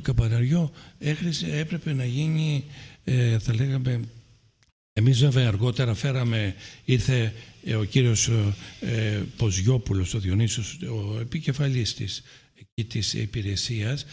καμπαναριό έπρεπε να γίνει, θα λέγαμε, εμείς βέβαια αργότερα ήρθε ο κύριος Ποζιόπουλος, ο Διονύσιος, ο επικεφαλής της υπηρεσίας,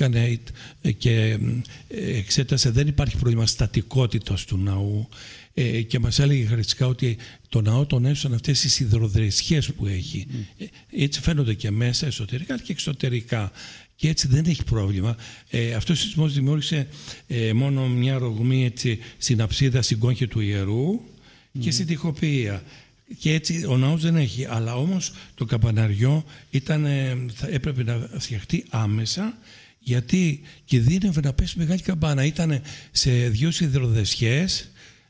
και εξέτασε, δεν υπάρχει πρόβλημα στατικότητας του ναού, και μας έλεγε χαριστικά ότι το ναό τον έσωσαν αυτές οι σιδηροδρεσιές που έχει. Έτσι φαίνονται και μέσα εσωτερικά και εξωτερικά. Και έτσι δεν έχει πρόβλημα. Αυτός ο σεισμός δημιούργησε μόνο μια ρογμή στην αψίδα, στην κόγχη του ιερού και στην τοιχοποιία. Και έτσι ο ναός δεν έχει. Αλλά όμως το καμπαναριό έπρεπε να φτιαχτεί άμεσα, γιατί κινδύνευε να πέσει μεγάλη καμπάνα. Ήταν σε 2 σιδηροδρεσιές,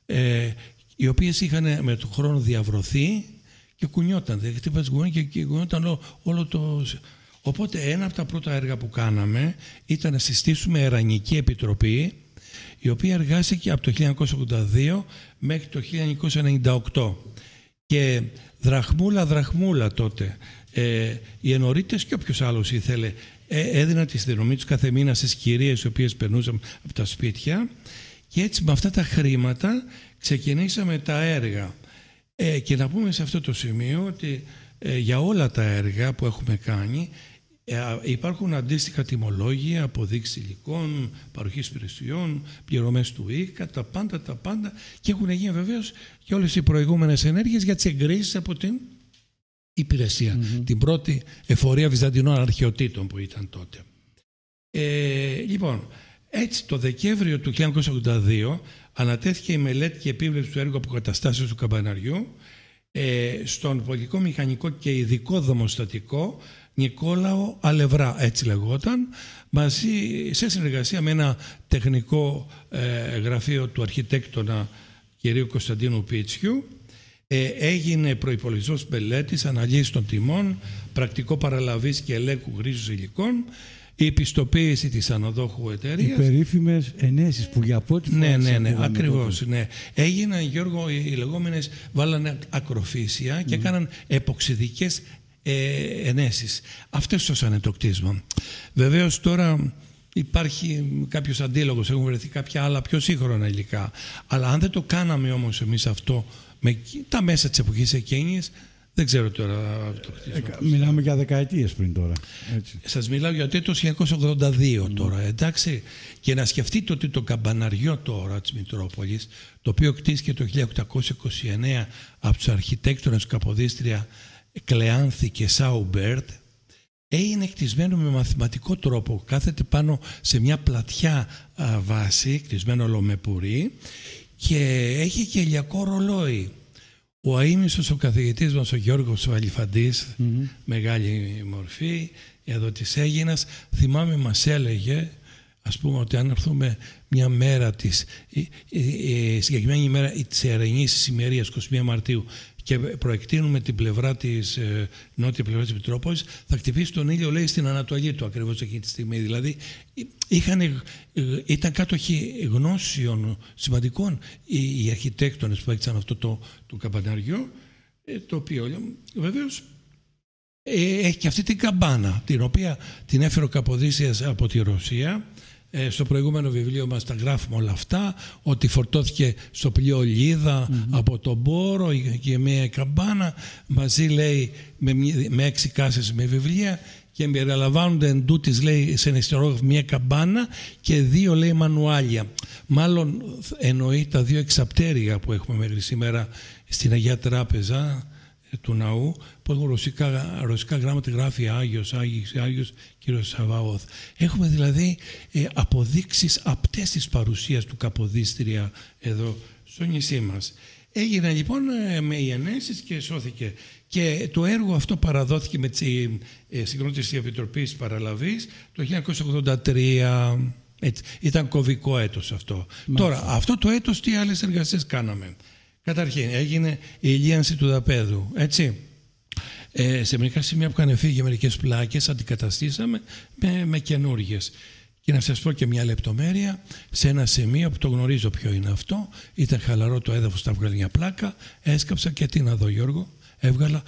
οι οποίες είχαν με τον χρόνο διαβρωθεί και κουνιόταν. Και κουνιόταν όλο το... Οπότε ένα από τα πρώτα έργα που κάναμε ήταν να συστήσουμε Ερανική Επιτροπή, η οποία εργάστηκε από το 1982 μέχρι το 1998. Και δραχμούλα τότε, οι ενορίτες και όποιος άλλος ήθελε έδιναν τη συνδρομή τους κάθε μήνα στις κυρίες οι οποίες περνούσαν από τα σπίτια, και έτσι με αυτά τα χρήματα ξεκινήσαμε τα έργα. Και να πούμε σε αυτό το σημείο ότι για όλα τα έργα που έχουμε κάνει υπάρχουν αντίστοιχα τιμολόγια, αποδείξεις υλικών, παροχής υπηρεσιών, πληρωμές του ΙΚΑ, τα πάντα, και έχουν γίνει βεβαίως και όλες οι προηγούμενες ενέργειες για τις εγκρίσεις από την υπηρεσία, την πρώτη εφορία Βυζαντινών αρχαιοτήτων που ήταν τότε. Λοιπόν, έτσι το Δεκέμβριο του 1982 ανατέθηκε η μελέτη και επίβλεψη του έργου αποκαταστάσεως του καμπαναριού στον πολιτικό μηχανικό και ειδικό δομοστατικό Νικόλαο Αλευρά, έτσι λεγόταν, μαζί σε συνεργασία με ένα τεχνικό γραφείο του αρχιτέκτονα κ. Κωνσταντίνου Πίτσιου. Έγινε προϋπολογισμός μελέτης, αναλύση των τιμών, πρακτικό παραλαβής και ελέγχου χρήσεως υλικών, η επιστοποίηση της αναδόχου εταιρείας. Οι περίφημες ενέσεις που για πρώτη φορά... Ναι, ακριβώς. Ναι. Έγιναν, Γιώργο, οι λεγόμενες, βάλανε ακροφύσια και έκαναν εποξιδικές ενέσεις. Αυτές σώσανε το κτίσμα. Βεβαίως τώρα υπάρχει κάποιος αντίλογος, έχουν βρεθεί κάποια άλλα πιο σύγχρονα υλικά. Αλλά αν δεν το κάναμε όμως εμείς αυτό με τα μέσα της εποχής εκείνης, δεν ξέρω τώρα το κτίσμα. Μιλάμε για δεκαετίες πριν τώρα. Έτσι. Σας μιλάω για το έτος 1982 τώρα, εντάξει. Και να σκεφτείτε ότι το καμπαναριό τώρα της Μητρόπολης, το οποίο κτίστηκε το 1829 από τους αρχιτέκτονες του Καποδίστρια Κλεάνθη και Σάουμπερτ, έγινε κτισμένο με μαθηματικό τρόπο. Κάθεται πάνω σε μια πλατιά βάση, κτισμένο ολομεπουρή, και έχει και ηλιακό ρολόι. Ο αείμνηστος ο καθηγητής μας, ο Γιώργος Βαλιφαντής, μεγάλη μορφή, εδώ της Αίγινας, θυμάμαι μας έλεγε, ας πούμε, ότι αν έρθουμε μια μέρα συγκεκριμένη ημέρα της Ιερινής ημερίας, 21 Μαρτίου, και προεκτείνουμε την πλευρά της νότια πλευρά της Μητρόπολης, θα χτυπήσει τον ήλιο, λέει, στην ανατολή του ακριβώς εκείνη τη στιγμή. Δηλαδή ήταν κάτοχοι γνώσεων σημαντικών οι αρχιτέκτονες που έκτισαν αυτό το καμπαναριό, το οποίο βεβαίως έχει και αυτή την καμπάνα, την οποία την έφερε ο Καποδίστριας από τη Ρωσία. Στο προηγούμενο βιβλίο μας τα γράφουμε όλα αυτά, ότι φορτώθηκε στο πλοίο Λίδα από τον Πόρο και μια καμπάνα, μαζί λέει με 6 κάσες με βιβλία, και περιλαμβάνονται εν τούτης, λέει, σε ένα ιστορόγραφο μια καμπάνα και 2, λέει, μανουάλια. Μάλλον εννοεί τα 2 εξαπτέρυγα που έχουμε μέχρι σήμερα στην Αγία Τράπεζα του ναού, που έχουν ρωσικά γράμματα, γράφει Άγιος κύριος Σαβαώθ. Έχουμε δηλαδή αποδείξεις απτές της παρουσίας του Καποδίστρια εδώ στο νησί μας. Έγινε λοιπόν με οι ενέσεις και σώθηκε. Και το έργο αυτό παραδόθηκε με τη συγκρότηση της Επιτροπής Παραλαβής το 1983. Έτσι, ήταν κωβικό έτος αυτό. Τώρα, αυτό το έτος τι άλλες εργασίες κάναμε? Καταρχήν έγινε η ηλίανση του δαπέδου, έτσι. Σε μερικά σημεία που είχαν φύγει μερικές πλάκες, αντικαταστήσαμε με καινούργιες. Και να σας πω και μια λεπτομέρεια, σε ένα σημείο που το γνωρίζω ποιο είναι αυτό, ήταν χαλαρό το έδαφος, θα βγάλει μια πλάκα, έσκαψα και τι να δω, Γιώργο, έβγαλα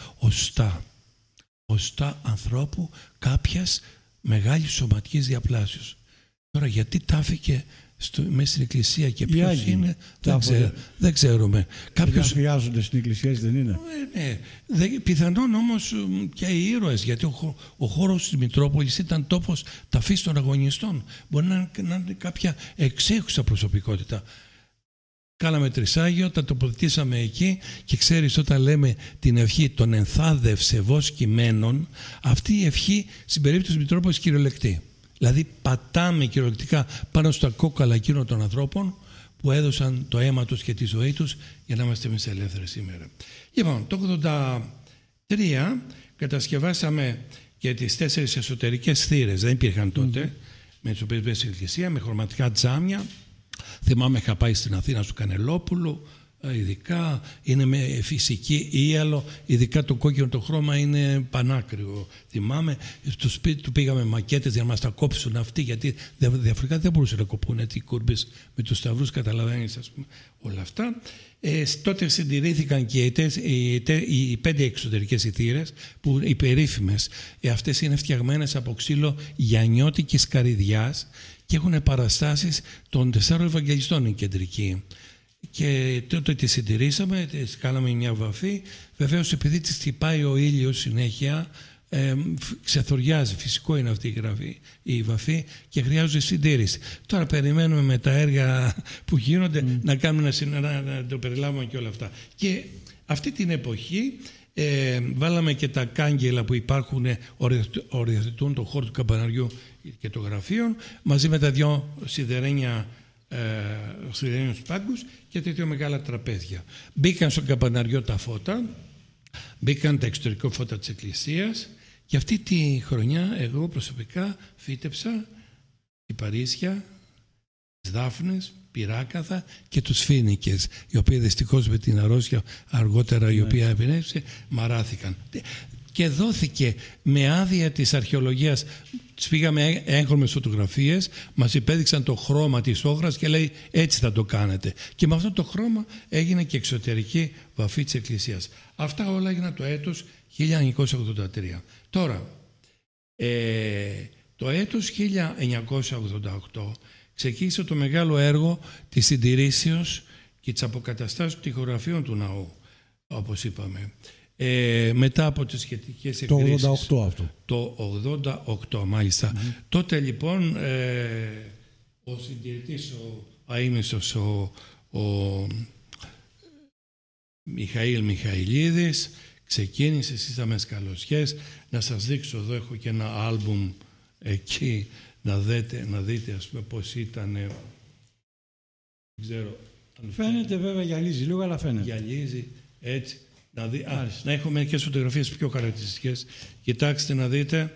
οστά ανθρώπου κάποιας μεγάλης σωματικής διαπλάσεως. Τώρα γιατί τάφηκε μέσα στην εκκλησία και ποιος είναι, δεν ξέρουμε. Κάποιος βιάζονται στην εκκλησία, δεν είναι. Ναι. Πιθανόν όμως και οι ήρωες, γιατί ο χώρος της Μητρόπολης ήταν τόπος ταφής των αγωνιστών. Μπορεί να είναι κάποια εξέχουσα προσωπικότητα. Κάναμε τρισάγιο, τα τοποθετήσαμε εκεί και ξέρεις, όταν λέμε την ευχή των ενθάδευσε βος κειμένων, αυτή η ευχή στην περίπτωση της Μητρόπολης κυριολεκτεί. Δηλαδή πατάμε κυριολεκτικά πάνω στα κόκαλα εκείνων των ανθρώπων που έδωσαν το αίμα τους και τη ζωή τους για να είμαστε εμείς ελεύθεροι σήμερα. Λοιπόν, το 1983 κατασκευάσαμε και τις 4 εσωτερικές θύρες, δεν υπήρχαν τότε, με τις οποίες μπήκε στην εκκλησία, με χρωματικά τζάμια. Θυμάμαι, είχα πάει στην Αθήνα στο Κανελόπουλο, ειδικά είναι με φυσική ίαλο, ειδικά το κόκκινο το χρώμα είναι πανάκριβο. Θυμάμαι, στο σπίτι του πήγαμε μακέτες για να μας τα κόψουν αυτοί, γιατί διαφορετικά δεν μπορούσαν να κοπούν οι κούρμπες με τους σταυρούς, καταλαβαίνεις, ας πούμε, όλα αυτά. Τότε συντηρήθηκαν και οι 5 εξωτερικές θύρες, που οι περίφημες, αυτές είναι φτιαγμένες από ξύλο γιαννιώτικης καρυδιάς και έχουν παραστάσεις των 4 Ευαγγελιστών η κεντρική. Και τότε τη συντηρήσαμε, τις κάναμε μια βαφή. Βεβαίως, επειδή της χτυπάει ο ήλιος συνέχεια, ξεθοριάζει. Φυσικό είναι αυτή η βαφή και χρειάζεται συντήρηση. Τώρα περιμένουμε με τα έργα που γίνονται να κάνουμε να το περιλάβουμε και όλα αυτά. Και αυτή την εποχή βάλαμε και τα κάγκελα που υπάρχουν, οριοθετούν το χώρο του καμπαναριού και των γραφείων, μαζί με τα 2 σιδερένιους πάγκους και τα 2 μεγάλα τραπέζια. Μπήκαν στο καμπαναριό τα φώτα, μπήκαν τα εξωτερικά φώτα της εκκλησίας, και αυτή τη χρονιά εγώ προσωπικά φύτεψα κυπαρίσια, τις δάφνες, πυράκαθα και τους φοίνικες, οι οποίοι δυστυχώς με την αρρώστια αργότερα η οποία επινέβησε μαράθηκαν. Και δόθηκε με άδεια της αρχαιολογίας. Τις πήγαμε έγχρωμες φωτογραφίες, μας υπέδειξαν το χρώμα της όχρας και λέει έτσι θα το κάνετε. Και με αυτό το χρώμα έγινε και εξωτερική βαφή της εκκλησίας. Αυτά όλα έγιναν το έτος 1983. Τώρα, το έτος 1988 ξεκίνησε το μεγάλο έργο της συντηρήσεως και της αποκαταστάσεως τοιχογραφίων του ναού, όπως είπαμε. Μετά από τις σχετικές εκκρίσεις. Το 88 αυτό. Το 88 μάλιστα. Τότε λοιπόν ο συντηρητής, ο αείμνηστος, ο Μιχαήλ Μιχαηλίδης ξεκίνησε στις αμεσκαλωσιές. Να σας δείξω, εδώ έχω και ένα άλμπουμ εκεί να δείτε ας πούμε πώς ήταν. Δεν ξέρω. Φαίνεται βέβαια, γυαλίζει λίγο, αλλά φαίνεται. Γυαλίζει έτσι. Να έχω μερικές φωτογραφίες πιο χαρακτηριστικές. Κοιτάξτε να δείτε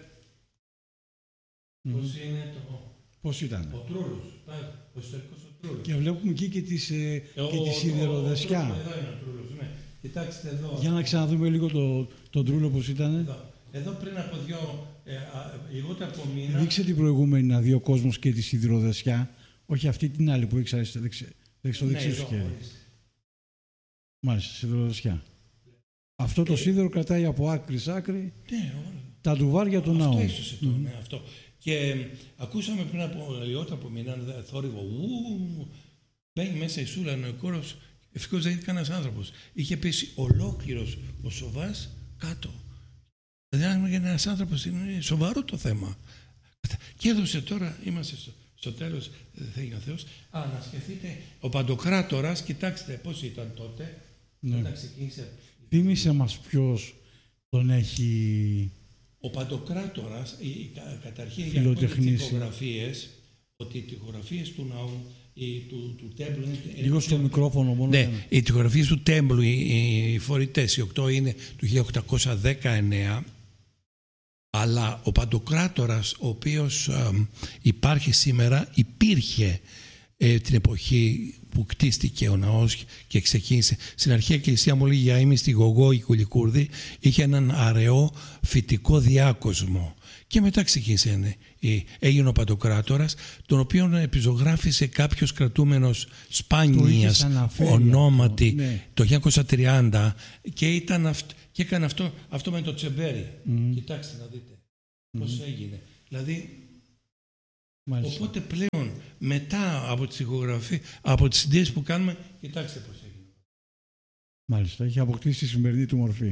πώς είναι πώς ήταν. Ο Τρούλος, ο ιστορικός ο Τρούλος. Και βλέπουμε εκεί και τη σιδηροδεσιά. Εδώ είναι ο Τρούλος, ναι. Κοιτάξτε εδώ. Για να ξαναδούμε λίγο τον Τρούλο πώς ήταν. Εδώ πριν από λιγότερο από μήνα. Δείξε την προηγούμενη να δει ο κόσμος και τη σιδηροδεσιά. Όχι αυτή την άλλη που έχεις στο δεξί σου χέρι. Μάλιστα, σιδηροδεσιά. Αυτό το σίδερο κρατάει από άκρη σ' άκρη τα ντουβάρια του ναού. Αυτό. Και ακούσαμε πριν από λιγότερο από μήνα θόρυβο. Μπαίνει μέσα η σούλα, ο κόρος. Ευτυχώς δεν ήταν κανένας άνθρωπος. Είχε πέσει ολόκληρος ο Σοβάς κάτω. Δηλαδή, αν είναι ένας άνθρωπος, είναι σοβαρό το θέμα. Και έδωσε τώρα, είμαστε στο τέλος, θέλει ο Θεός. Να σκεφτείτε, ο Παντοκράτορας, κοιτάξτε πώς ήταν τότε. Όταν ξεκίνησε. Θύμισε μας ποιος τον έχει. Ο Παντοκράτορας, καταρχήν για τις τοιχογραφίες, ότι οι τοιχογραφίες του ναού, του τέμπλου. Λίγο στο μικρόφωνο μόνο. Ναι, οι τοιχογραφίες του τέμπλου, οι φορητές, οι 8 είναι του 1819. Αλλά ο Παντοκράτορας, ο οποίος υπάρχει σήμερα, υπήρχε την εποχή που κτίστηκε ο ναός και ξεκίνησε. Στην αρχαία εκκλησία μόλι για ήμιστη Γογό η Κουλικούρδη είχε έναν αραιό φυτικό διάκοσμο. Και μετά ξεκίνησε, έγινε ο Παντοκράτορας, τον οποίον επιζωγράφησε κάποιος κρατούμενος Σπάνιας ονόματι το 1930 και έκανε αυτό με το τσεμπέρι. Κοιτάξτε να δείτε πώς έγινε. Δηλαδή Μάλιστα. Οπότε πλέον μετά από τις ηχογραφίες, από τις συντήσεις που κάνουμε, κοιτάξτε πώς έγινε. Μάλιστα, έχει αποκτήσει τη σημερινή του μορφή.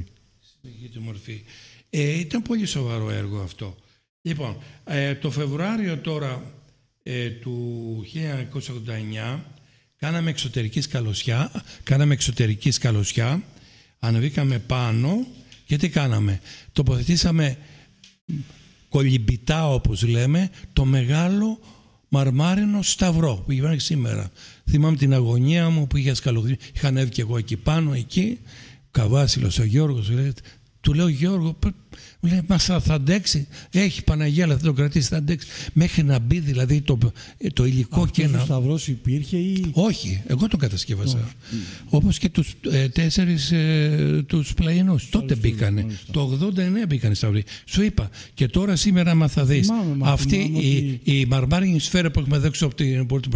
Ήταν πολύ σοβαρό έργο αυτό. Λοιπόν, το Φεβρουάριο τώρα του 1989 κάναμε εξωτερική σκαλωσιά, ανεβήκαμε πάνω και τι κάναμε? Τοποθετήσαμε κολυμπητά, όπως λέμε, το μεγάλο μαρμάρινο σταυρό που υπάρχει σήμερα. Θυμάμαι την αγωνία μου που είχα σκαλωθεί, είχα ανέβει και εγώ εκεί πάνω, εκεί, Καβάσιλος ο Γιώργος, του λέω Γιώργο, μου λέει, μα θα αντέξει, έχει Παναγία, αλλά θα το κρατήσει, θα αντέξει. Μέχρι να μπει δηλαδή το υλικό. Αυτός και ο σταυρός υπήρχε ή... Όχι, εγώ το κατασκεύασα. Όπως και τους 4 τους πλαϊνούς. Τότε μπήκανε. Το 89 μπήκανε σταυροί. Σου είπα. Και τώρα σήμερα, άμα θα δεις, αυτή η μαρμάρινη σφαίρα που έχουμε δέξει από την πόλη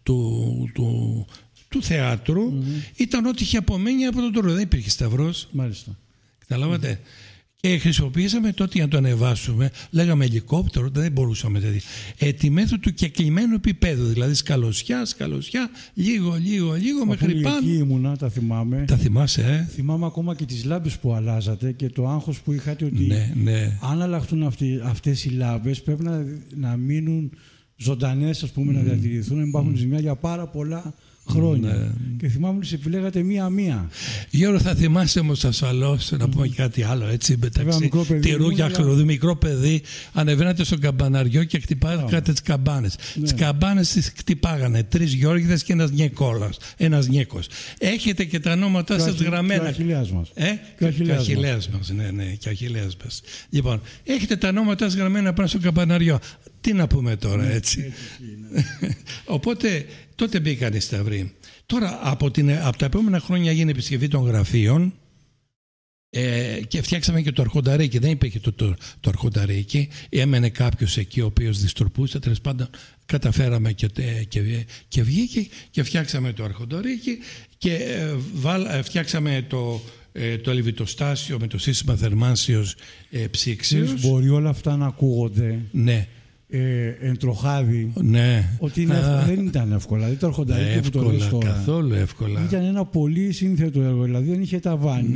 του θεάτρου, ήταν ό,τι είχε απομένει από τον τόρο. Δεν υπήρχε σταυρός. Μάλιστα. Καταλάβατε. Και χρησιμοποιήσαμε τότε για να το ανεβάσουμε, λέγαμε ελικόπτερο, δεν μπορούσαμε δηλαδή. Τη μέθοδο του κεκλειμένου επίπεδου, δηλαδή σκαλωσιά, λίγο μέχρι πάνω. Εκεί ήμουνα, τα θυμάμαι. Τα θυμάσαι, Θυμάμαι ακόμα και τις λάμπες που αλλάζατε και το άγχος που είχατε ότι αν αλλάχτούν αυτές οι λάμπες πρέπει να μείνουν ζωντανές, ας πούμε, να διατηρηθούν, να υπάρχουν ζημιά για πάρα πολλά χρόνια. Και θυμάμαι ότι σε επιλέγατε μία-μία. Γιώργο, θα θυμάσαι όμως ασφαλώς να πούμε κάτι άλλο, έτσι, μεταξύ τυρού και αχλωδού, μικρό παιδί, ανεβαίνατε στο καμπαναριό και χτυπάγατε τις καμπάνες. Τις καμπάνες τις χτυπάγανε 3 Γιώργηδες και ένας Νιέκος. Έχετε και τα ονόματά σας γραμμένα. Και ο Αχιλλέας μας. Και ο Αχιλλέας μας, και ο Αχιλλέας μας. Λοιπόν, έχετε τα ονόματά σας γραμμένα πάνω στο καμπαναριό. Τι να πούμε τώρα, έτσι. Οπότε τότε μπήκαν οι σταυροί. Τώρα από τα επόμενα χρόνια έγινε επισκευή των γραφείων και φτιάξαμε και το αρχονταρίκι. Δεν υπήρχε το αρχονταρίκι. Έμενε κάποιος εκεί ο οποίος δυστροπούσε. Τέλος πάντων καταφέραμε και βγήκε και φτιάξαμε το αρχονταρίκι και φτιάξαμε το ελβιτοστάσιο με το σύστημα θερμάνσεως ψήξεως. Μπορεί όλα αυτά να ακούγονται. Ναι. Εντροχάδι, ότι δεν ήταν εύκολα. Δηλαδή το αρχονταρίκι που το λες τώρα, καθόλου εύκολα. Ήταν ένα πολύ σύνθετο έργο, δηλαδή δεν είχε ταβάνι.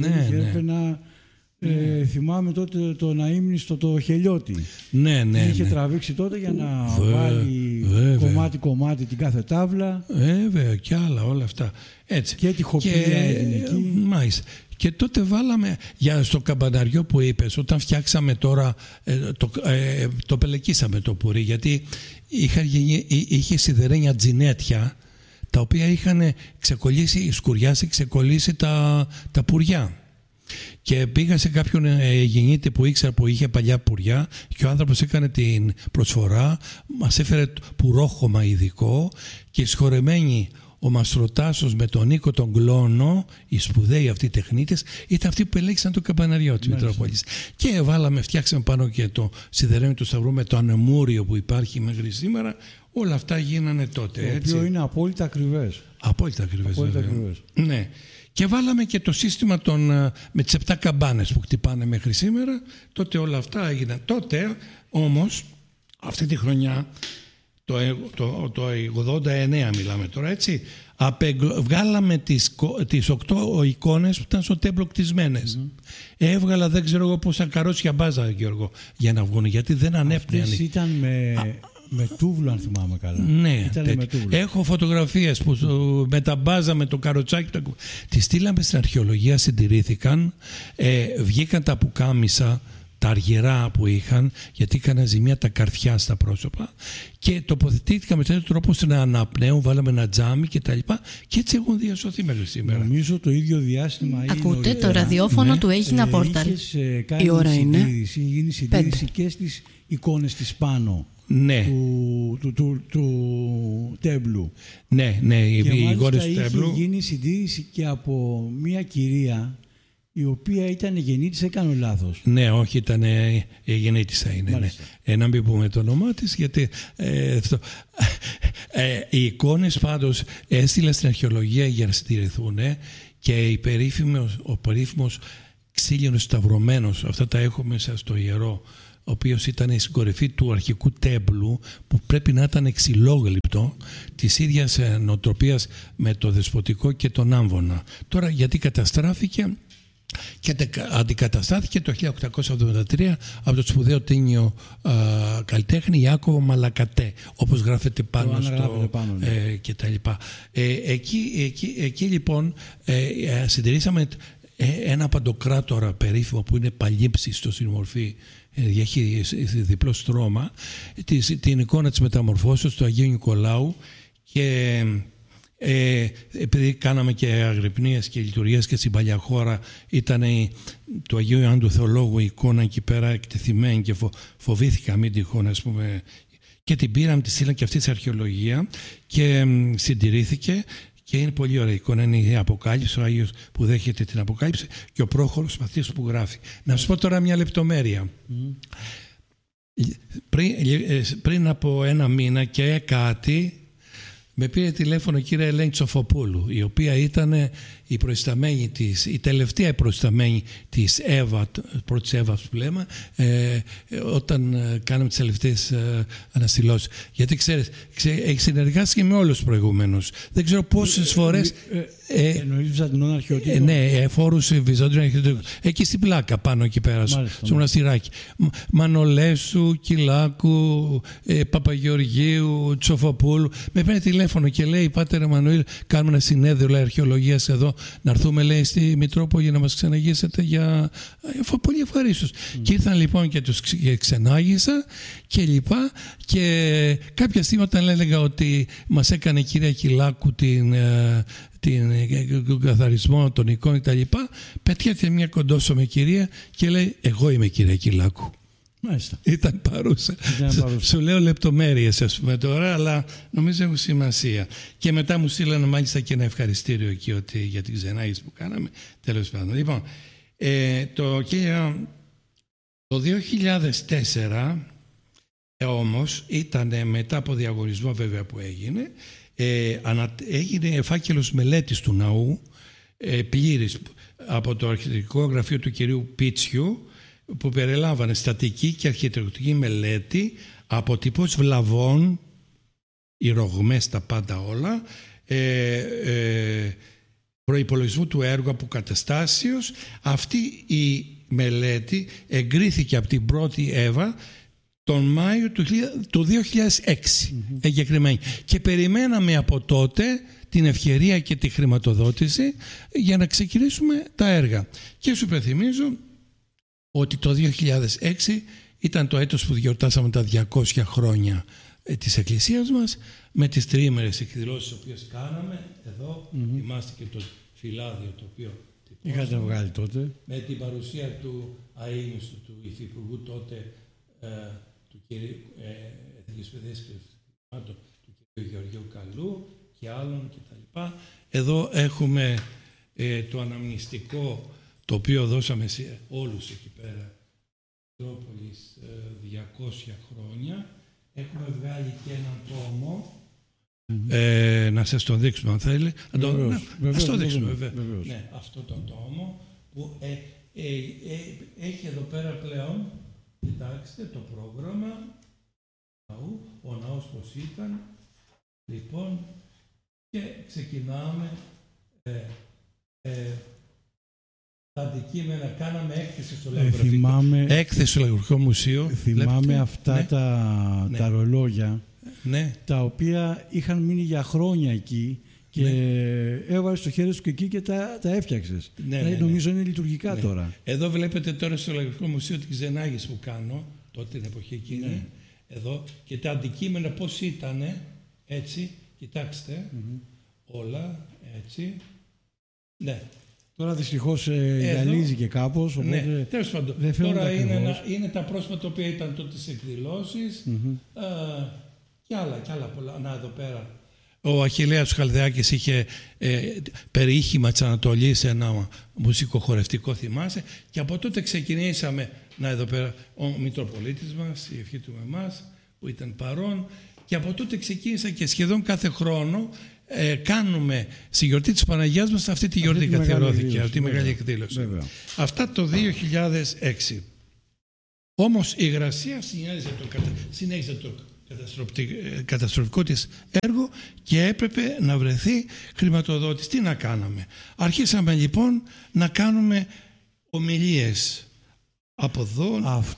Θυμάμαι τότε το Ναΐμνηστο το Χελιώτη. Είχε τραβήξει τότε για να βάλει κομμάτι-κομμάτι την κάθε τάβλα. Βέβαια, και άλλα όλα αυτά. Έτσι. Και τη χοπία έγινε εκεί. Μάλιστα. Και τότε βάλαμε στο καμπαναριό που είπες, όταν φτιάξαμε τώρα, το πελεκίσαμε το πουρί, γιατί είχε σιδερένια τζινέτια, τα οποία είχαν ξεκολλήσει τα πουριά. Και πήγα σε κάποιον γεννήτη που ήξερα που είχε παλιά πουριά και ο άνθρωπος έκανε την προσφορά, μας έφερε πουρόχωμα ειδικό και σχορεμένοι ο Μαστροτάσος με τον Νίκο τον Κλώνο, οι σπουδαίοι αυτοί τεχνίτες, ήταν αυτοί που ελέγξαν το καμπαναριό της Μητρόπολης. Και φτιάξαμε πάνω και το σιδερένιο του σταυρού με το ανεμούριο που υπάρχει μέχρι σήμερα. Όλα αυτά γίνανε τότε. Το οποίο είναι απόλυτα ακριβές. Απόλυτα ακριβές. Ναι. Και βάλαμε και το σύστημα με τις 7 καμπάνες που χτυπάνε μέχρι σήμερα. Τότε όλα αυτά έγιναν. Τότε όμως, αυτή τη χρονιά, το 89 μιλάμε τώρα, έτσι, βγάλαμε τις 8 εικόνες που ήταν στο τέμπλο κτισμένες. Έβγαλα δεν ξέρω εγώ πόσα καρότσια μπάζα, Γιώργο, για να βγουν, γιατί δεν ανέπνεαν. Αυτές ήταν με τούβλο, αν θυμάμαι καλά. Ναι, έχω φωτογραφίες που με τα μπάζα, με το καροτσάκι. Τις στείλαμε στην αρχαιολογία, συντηρήθηκαν, βγήκαν τα πουκάμισα, τα αργυρά που είχαν, γιατί είχαν ζημιά τα καρφιά στα πρόσωπα, και τοποθετήθηκαν με τέτοιο τρόπο ώστε να αναπνέουν, βάλαμε ένα τζάμι κτλ. Και έτσι έχουν διασωθεί μέχρι σήμερα. Νομίζω το ίδιο διάστημα. Ακούτε το ραδιόφωνο του Έγινα Πόρταλ. Η ώρα είναι. Έχει γίνει συντήρηση και στις εικόνες της πάνω. Ναι. του τέμπλου. Ναι, οι εικόνες του τέμπλου. Είχε γίνει συντήρηση και από μια κυρία η οποία ήταν γεννήτησα, έκανε λάθος. Ναι, όχι, ήταν γεννήτησα είναι. Ναι. Να μην πούμε το όνομά της, γιατί οι εικόνες πάντως έστειλα στην αρχαιολογία για να συντηρηθούν, και ο περίφημος ξύλινος σταυρωμένος, αυτά τα έχω μέσα στο ιερό ο οποίος ήταν στην κορυφή του αρχικού τέμπλου, που πρέπει να ήταν εξιλόγλυπτο, της ίδιας νοοτροπίας με το δεσποτικό και τον άμβονα. Τώρα γιατί καταστράφηκε και αντικαταστάθηκε το 1873 από το σπουδαίο τίνιο καλλιτέχνη Ιάκωβο Μαλακατέ, όπως γράφεται πάνω και τα λοιπά. Εκεί λοιπόν συντηρήσαμε ένα παντοκράτορα περίφημο που είναι παλίψιστο στην μορφή, έχει διπλό στρώμα, την εικόνα της μεταμορφώσεως του Αγίου Νικολάου, και επειδή κάναμε και αγρυπνίες και λειτουργίες και στην παλιά χώρα, ήταν του Αγίου Ιωάννου του Θεολόγου η εικόνα εκεί πέρα εκτεθειμένη και φοβήθηκα μην τυχόν, ας πούμε, και την πήραμε, τη στείλαμε και αυτή σε αρχαιολογία και συντηρήθηκε. Και είναι πολύ ωραία εικόνα, είναι η Αποκάλυψη, ο Άγιος που δέχεται την Αποκάλυψη και ο πρόχωρος μαθητής που γράφει. Να σας πω τώρα μια λεπτομέρεια. Πριν από ένα μήνα και κάτι, με πήρε τηλέφωνο η κυρία Ελένη Τσοφοπούλου, η οποία ήταν η προϊσταμένη της, η τελευταία προϊσταμένη της Εύα, πρώτης Εύα που λέμε, όταν κάναμε τις τελευταίες αναστηλώσεις. Γιατί ξέρεις, έχει συνεργάσει και με όλους τους προηγούμενους. Δεν ξέρω πόσες φορές. Εννοείς Βυζαντινό αρχαιοτήτων? Ναι, φόρους Βυζαντινών αρχαιοτήτων. Εκεί στην πλάκα πάνω εκεί πέρα, στο μοναστηράκι. Μανολέσου, Κυλάκου, Παπαγεωργίου, Τσοφοπούλου. Με παίρνει τηλέφωνο και λέει: Πάτερ Εμμανουήλ, κάνουμε ένα συνέδριο αρχαιολογίας εδώ. Να έρθουμε, λέει, στη Μητρόπολη για να μας ξεναγήσετε για. Πολύ ευχαρίστως. Και ήρθαν λοιπόν και τους ξενάγησα και λοιπά. Και κάποια στιγμή όταν έλεγα ότι μας έκανε η κυρία Κυλάκου τον καθαρισμό των εικόνων κτλ. Πετιέται μια κοντόσωμη κυρία και λέει: Εγώ είμαι κυρία Κυλάκου. Μάλιστα. Ήταν παρούσα. Σου λέω λεπτομέρειες, ας πούμε, τώρα, αλλά νομίζω έχουν σημασία. Και μετά μου στείλανε μάλιστα και ένα ευχαριστήριο εκεί για την ξενάγηση που κάναμε. Τέλος πάντων. Λοιπόν, το 2004 όμως ήταν μετά από διαγωνισμό βέβαια που έγινε, έγινε φάκελος μελέτης του ναού πλήρης από το αρχιτεκτονικό γραφείο του κυρίου Πίτσιου, που περιλάμβανε στατική και αρχιτεκτονική μελέτη, αποτυπώσεις βλαβών, οι ρογμές, τα πάντα όλα, προϋπολογισμού του έργου αποκαταστάσεως. Αυτή η μελέτη εγκρίθηκε από την πρώτη Εύα τον Μάιο του 2006 εγκεκριμένη. Και περιμέναμε από τότε την ευκαιρία και τη χρηματοδότηση για να ξεκινήσουμε τα έργα. Και σου υπενθυμίζω ότι το 2006 ήταν το έτος που γιορτάσαμε τα 200 χρόνια της Εκκλησίας μας, με τις τριήμερες εκδηλώσεις τις οποίες κάναμε. Εδώ θυμάστε και το φυλάδιο το οποίο είχατε βγάλει τότε. Με την παρουσία του αείμνηστου, του υφυπουργού τότε, του κυρίου Εθνικής Παιδείας και του κυρίου Γεωργίου Καλού και άλλων κτλ. Εδώ έχουμε το αναμνηστικό, το οποίο δώσαμε σε όλους εκεί πέρα, Μητρόπολης 200 χρόνια. Έχουμε βγάλει και έναν τόμο, να σας τον δείξουμε αν θέλει. Ας το δείξουμε βέβαια. Ναι, αυτό το τόμο που έχει εδώ πέρα πλέον, κοιτάξτε το πρόγραμμα, ο ναός πως ήταν. Λοιπόν, και ξεκινάμε τα αντικείμενα, κάναμε έκθεση στο Λαογραφικό Μουσείο. Θυμάμαι βλέπετε, αυτά ναι, τα ρολόγια, ναι, τα οποία είχαν μείνει για χρόνια εκεί και έβαλες το χέρι σου και εκεί και τα έφτιαξες. Νομίζω είναι λειτουργικά τώρα. Εδώ βλέπετε τώρα στο Λαογραφικό Μουσείο την ξενάγηση που κάνω, τότε την εποχή εκείνη, εδώ, και τα αντικείμενα πώς ήτανε, έτσι, κοιτάξτε, όλα, έτσι, ναι. Τώρα δυστυχώς γυαλίζει και κάπως, οπότε τέλος πάντων. Τώρα είναι τα πρόσωπα τα οποία ήταν τότε στις εκδηλώσεις, και άλλα πολλά. Να, εδώ πέρα. Ο Αχιλλέας Χαλδεάκης είχε περιήχημα της Ανατολής, ένα μουσικοχορευτικό, θυμάσαι, και από τότε ξεκινήσαμε, να, εδώ πέρα ο Μητροπολίτης μας, η ευχή του με εμάς, που ήταν παρόν, και από τότε ξεκίνησα και σχεδόν κάθε χρόνο κάνουμε στη γιορτή της Παναγιάς μας αυτή τη γιορτή καθιερώθηκε, αυτή η μεγάλη εκδήλωση. Αυτά το 2006. Όμως η υγρασία συνέχιζε το καταστροφικό της έργο και έπρεπε να βρεθεί χρηματοδότης. Τι να κάναμε? Αρχίσαμε λοιπόν να κάνουμε ομιλίες από εδώ.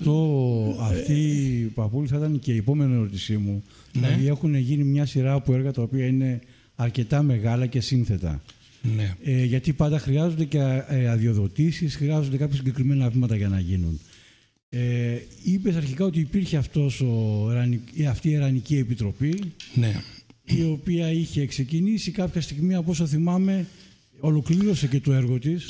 Αυτή, Παπούλη, θα ήταν και η επόμενη ερώτησή μου. Ναι. Δηλαδή έχουν γίνει μια σειρά από έργα τα οποία είναι αρκετά μεγάλα και σύνθετα. Ναι. Γιατί πάντα χρειάζονται και αδειοδοτήσεις, χρειάζονται κάποια συγκεκριμένα βήματα για να γίνουν. Είπες αρχικά ότι υπήρχε αυτή η Ιερανική Επιτροπή, ναι, η οποία είχε ξεκινήσει κάποια στιγμή, από όσο θυμάμαι, ολοκλήρωσε και το έργο της.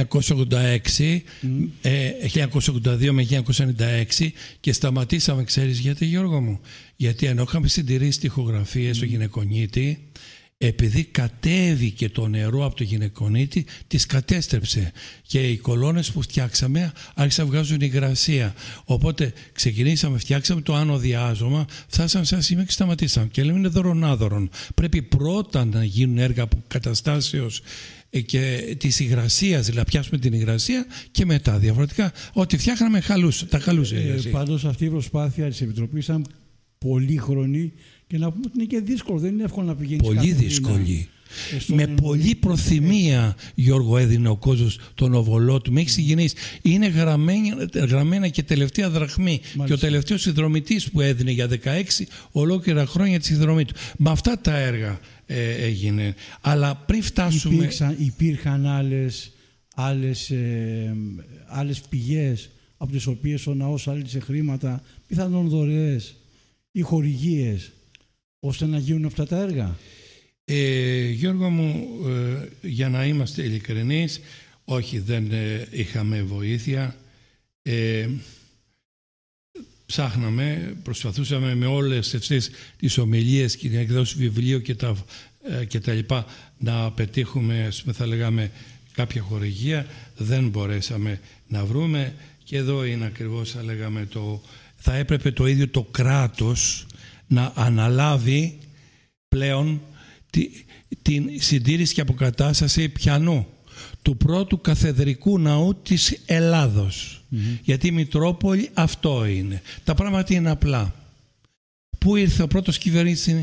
1982 με 1996 και σταματήσαμε, ξέρεις γιατί, Γιώργο μου? Γιατί ενώ είχαμε συντηρήσει τοιχογραφίες στο γυναικονίτη, επειδή κατέβηκε το νερό από το γυναικονίτη, τις κατέστρεψε και οι κολόνες που φτιάξαμε άρχισαν να βγάζουν υγρασία. Οπότε φτιάξαμε το άνω διάζωμα, φτάσαμε σε ένα σημείο και σταματήσαμε. Και λέμε είναι δωρονάδωρον. Πρέπει πρώτα να γίνουν έργα από καταστάσεως και της υγρασίας, δηλαδή πιάσουμε την υγρασία και μετά. Διαφορετικά, ό,τι φτιάχναμε τα χαλούσε. Πάντως αυτή η προσπάθεια της Επιτροπής ήταν πολύχρονη και να πούμε ότι είναι και δύσκολο, δεν είναι εύκολο να πηγαίνεις. Πολύ δύσκολη. Με πολλή προθυμία, Γιώργο, έδινε ο κόσμος τον οβολό του. Με έχει συγκινήσει. Είναι γραμμένα και τελευταία δραχμή. Μάλιστα. Και ο τελευταίος συνδρομητής που έδινε για 16 ολόκληρα χρόνια τη συνδρομή του. Με αυτά τα έργα έγινε. Αλλά πριν φτάσουμε. Υπήρχαν άλλες πηγές από τις οποίες ο ναός άλυσε χρήματα, πιθανόν δωρεές ή χορηγίες, ώστε να γίνουν αυτά τα έργα? Γιώργο μου, για να είμαστε ειλικρινείς, όχι, δεν είχαμε βοήθεια. Ψάχναμε, προσπαθούσαμε με όλες αυτές τις ομιλίες και την εκδόση βιβλίου και τα λοιπά να πετύχουμε, θα λέγαμε, κάποια χορηγία. Δεν μπορέσαμε να βρούμε και εδώ είναι ακριβώς, θα λέγαμε, θα έπρεπε το ίδιο το κράτος να αναλάβει πλέον την συντήρηση και αποκατάσταση πιανού του πρώτου καθεδρικού ναού της Ελλάδος. Γιατί η Μητρόπολη αυτό είναι. Τα πράγματα είναι απλά. Πού ήρθε ο πρώτος κυβερνήτης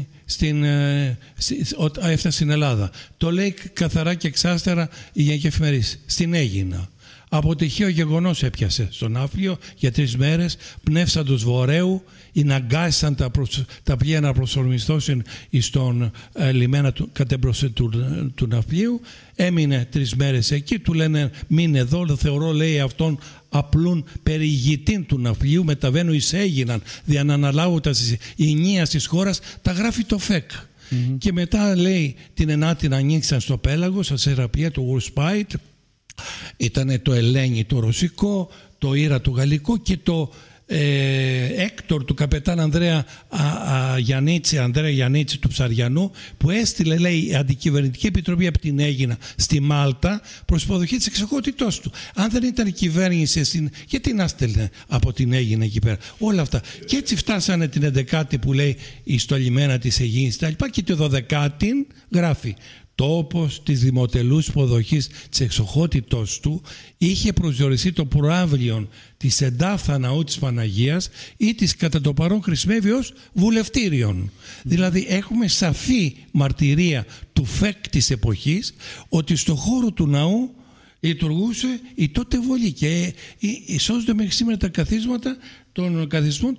όταν έφτασε στην Ελλάδα? Το λέει καθαρά και εξάστερα η Γενική Εφημερίδα. Στην Αίγινα. Από τυχαίο γεγονός έπιασε στον Ναύπλιο για 3 μέρες, πνεύσαντος βορέου, αναγκάσαν τα πλοία να προσορμιστώσουν στον λιμένα κατέμπροσθε του Ναυπλίου. Έμεινε 3 μέρες εκεί, του λένε μείνε εδώ, θεωρώ, λέει, αυτόν απλούν περιηγητήν του Ναυπλίου, μεταβαίνουν εις Αίγιναν, δια να αναλάβοντας η ενία της χώρας, τα γράφει το ΦΕΚ. Και μετά, λέει, την Ενάτη να ανοίξαν στο πέλαγο, στα Σεραπία, το Ουρσπάιτ. Ήταν το Ελένη το ρωσικό, το Ήρα το γαλλικό και το Έκτορ του καπετάν Ανδρέα Γιαννίτση του Ψαριανού, που έστειλε, λέει, η Αντικυβερνητική Επιτροπή από την Αίγινα στη Μάλτα προς υποδοχή της εξοχότητός του. Αν δεν ήταν η κυβέρνηση, γιατί να στέλνε από την Αίγινα εκεί πέρα? Όλα αυτά. Και έτσι φτάσανε την 11η που λέει στο λιμένα της Αιγίνης και τη 12η γράφει: τόπος της δημοτελούς υποδοχής της εξοχότητος του είχε προσδιοριστεί το προαύλιον της εντάφθα ναού της Παναγίας ή της κατά το παρόν χρησιμεύει ως βουλευτήριον. Δηλαδή έχουμε σαφή μαρτυρία του ΦΕΚ της εποχής ότι στο χώρο του ναού λειτουργούσε η τότε βολή και σώζονται μέχρι σήμερα τα καθίσματα των καθισμών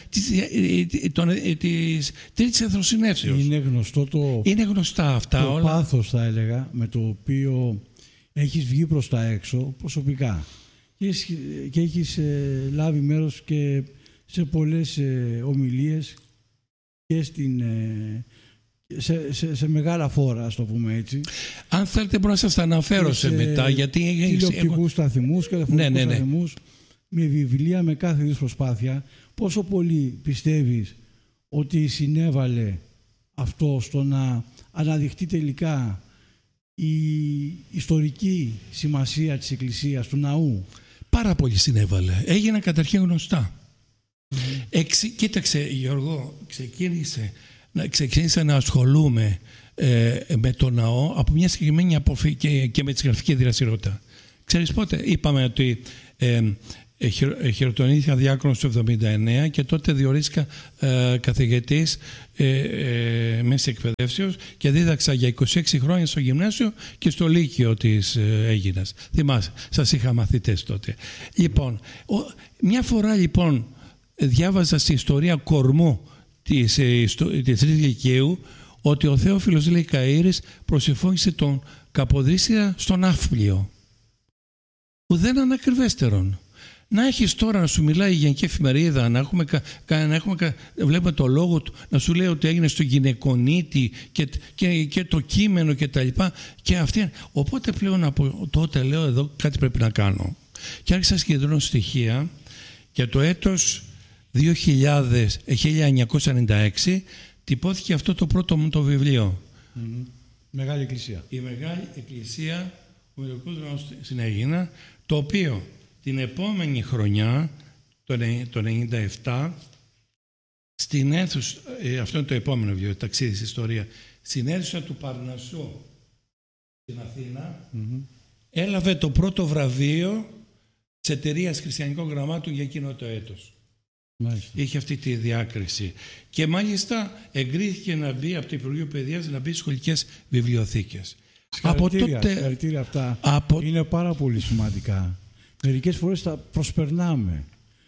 της Τρίτης Εθνοσυνεύσεως. Είναι γνωστά αυτά το όλα. Το πάθος, θα έλεγα, με το οποίο έχεις βγει προς τα έξω προσωπικά και έχεις λάβει μέρος και σε πολλές ομιλίες και σε μεγάλα φόρα, ας το πούμε έτσι. Αν θέλετε μπορώ να σας τα αναφέρω σε μετά, γιατί τηλεοπτικούς σταθμούς και τηλεφωνικούς σταθμούς, με βιβλία, με κάθε είδους προσπάθεια. Πόσο πολύ πιστεύεις ότι συνέβαλε αυτό στο να αναδειχτεί τελικά η ιστορική σημασία της Εκκλησίας, του ναού? Πάρα πολύ συνέβαλε. Έγιναν καταρχήν γνωστά. Κοίταξε, Γιώργο, ξεκίνησα να ασχολούμαι με το ναό από μια συγκεκριμένη και με τη γραφική δραστηριότητα. Ξέρεις πότε? Είπαμε ότι χειροτονήθηκα διάκονος το 1979 και τότε διορίστηκα καθηγητής μέσης εκπαιδεύσεως και δίδαξα για 26 χρόνια στο γυμνάσιο και στο λύκειο της Αίγινας. Θυμάσαι, σας είχα μαθητές τότε. Λοιπόν, μια φορά λοιπόν διάβαζα στην ιστορία κορμού της Λυκείου ότι ο Θεόφιλος, λέει, Καΐρης προσεφώνησε τον Καποδίστρια στον Ναύπλιο. Ουδέν ανακριβέστερον. Να έχεις τώρα να σου μιλάει η Γενική Εφημερίδα, βλέπουμε το λόγο του, να σου λέει ότι έγινε στο γυναικονίτη και το κείμενο και τα λοιπά. Και αυτή. Οπότε πλέον από τότε λέω εδώ κάτι πρέπει να κάνω. Και άρχισα να συγκεντρώνω στοιχεία και το έτος 1996 τυπώθηκε αυτό το πρώτο μου το βιβλίο. Μεγάλη Εκκλησία. Η Μεγάλη Εκκλησία, ο Μητροπολικός Ναός στην Αίγινα, το οποίο την επόμενη χρονιά, το 1997, στην αίθουσα, αυτό είναι το επόμενο βιβλίο, ταξίδι στην ιστορία, στην αίθουσα του Παρνασσού στην Αθήνα, έλαβε το πρώτο βραβείο της Εταιρείας Χριστιανικών Γραμμάτων για εκείνο το έτος. Μάλιστα. Είχε αυτή τη διάκριση. Και μάλιστα εγκρίθηκε να μπει από το Υπουργείο Παιδείας, να μπει στις σχολικές βιβλιοθήκες. Συγχαρητήρια αυτά. Είναι πάρα πολύ σημαντικά. Μερικές φορές τα προσπερνάμε.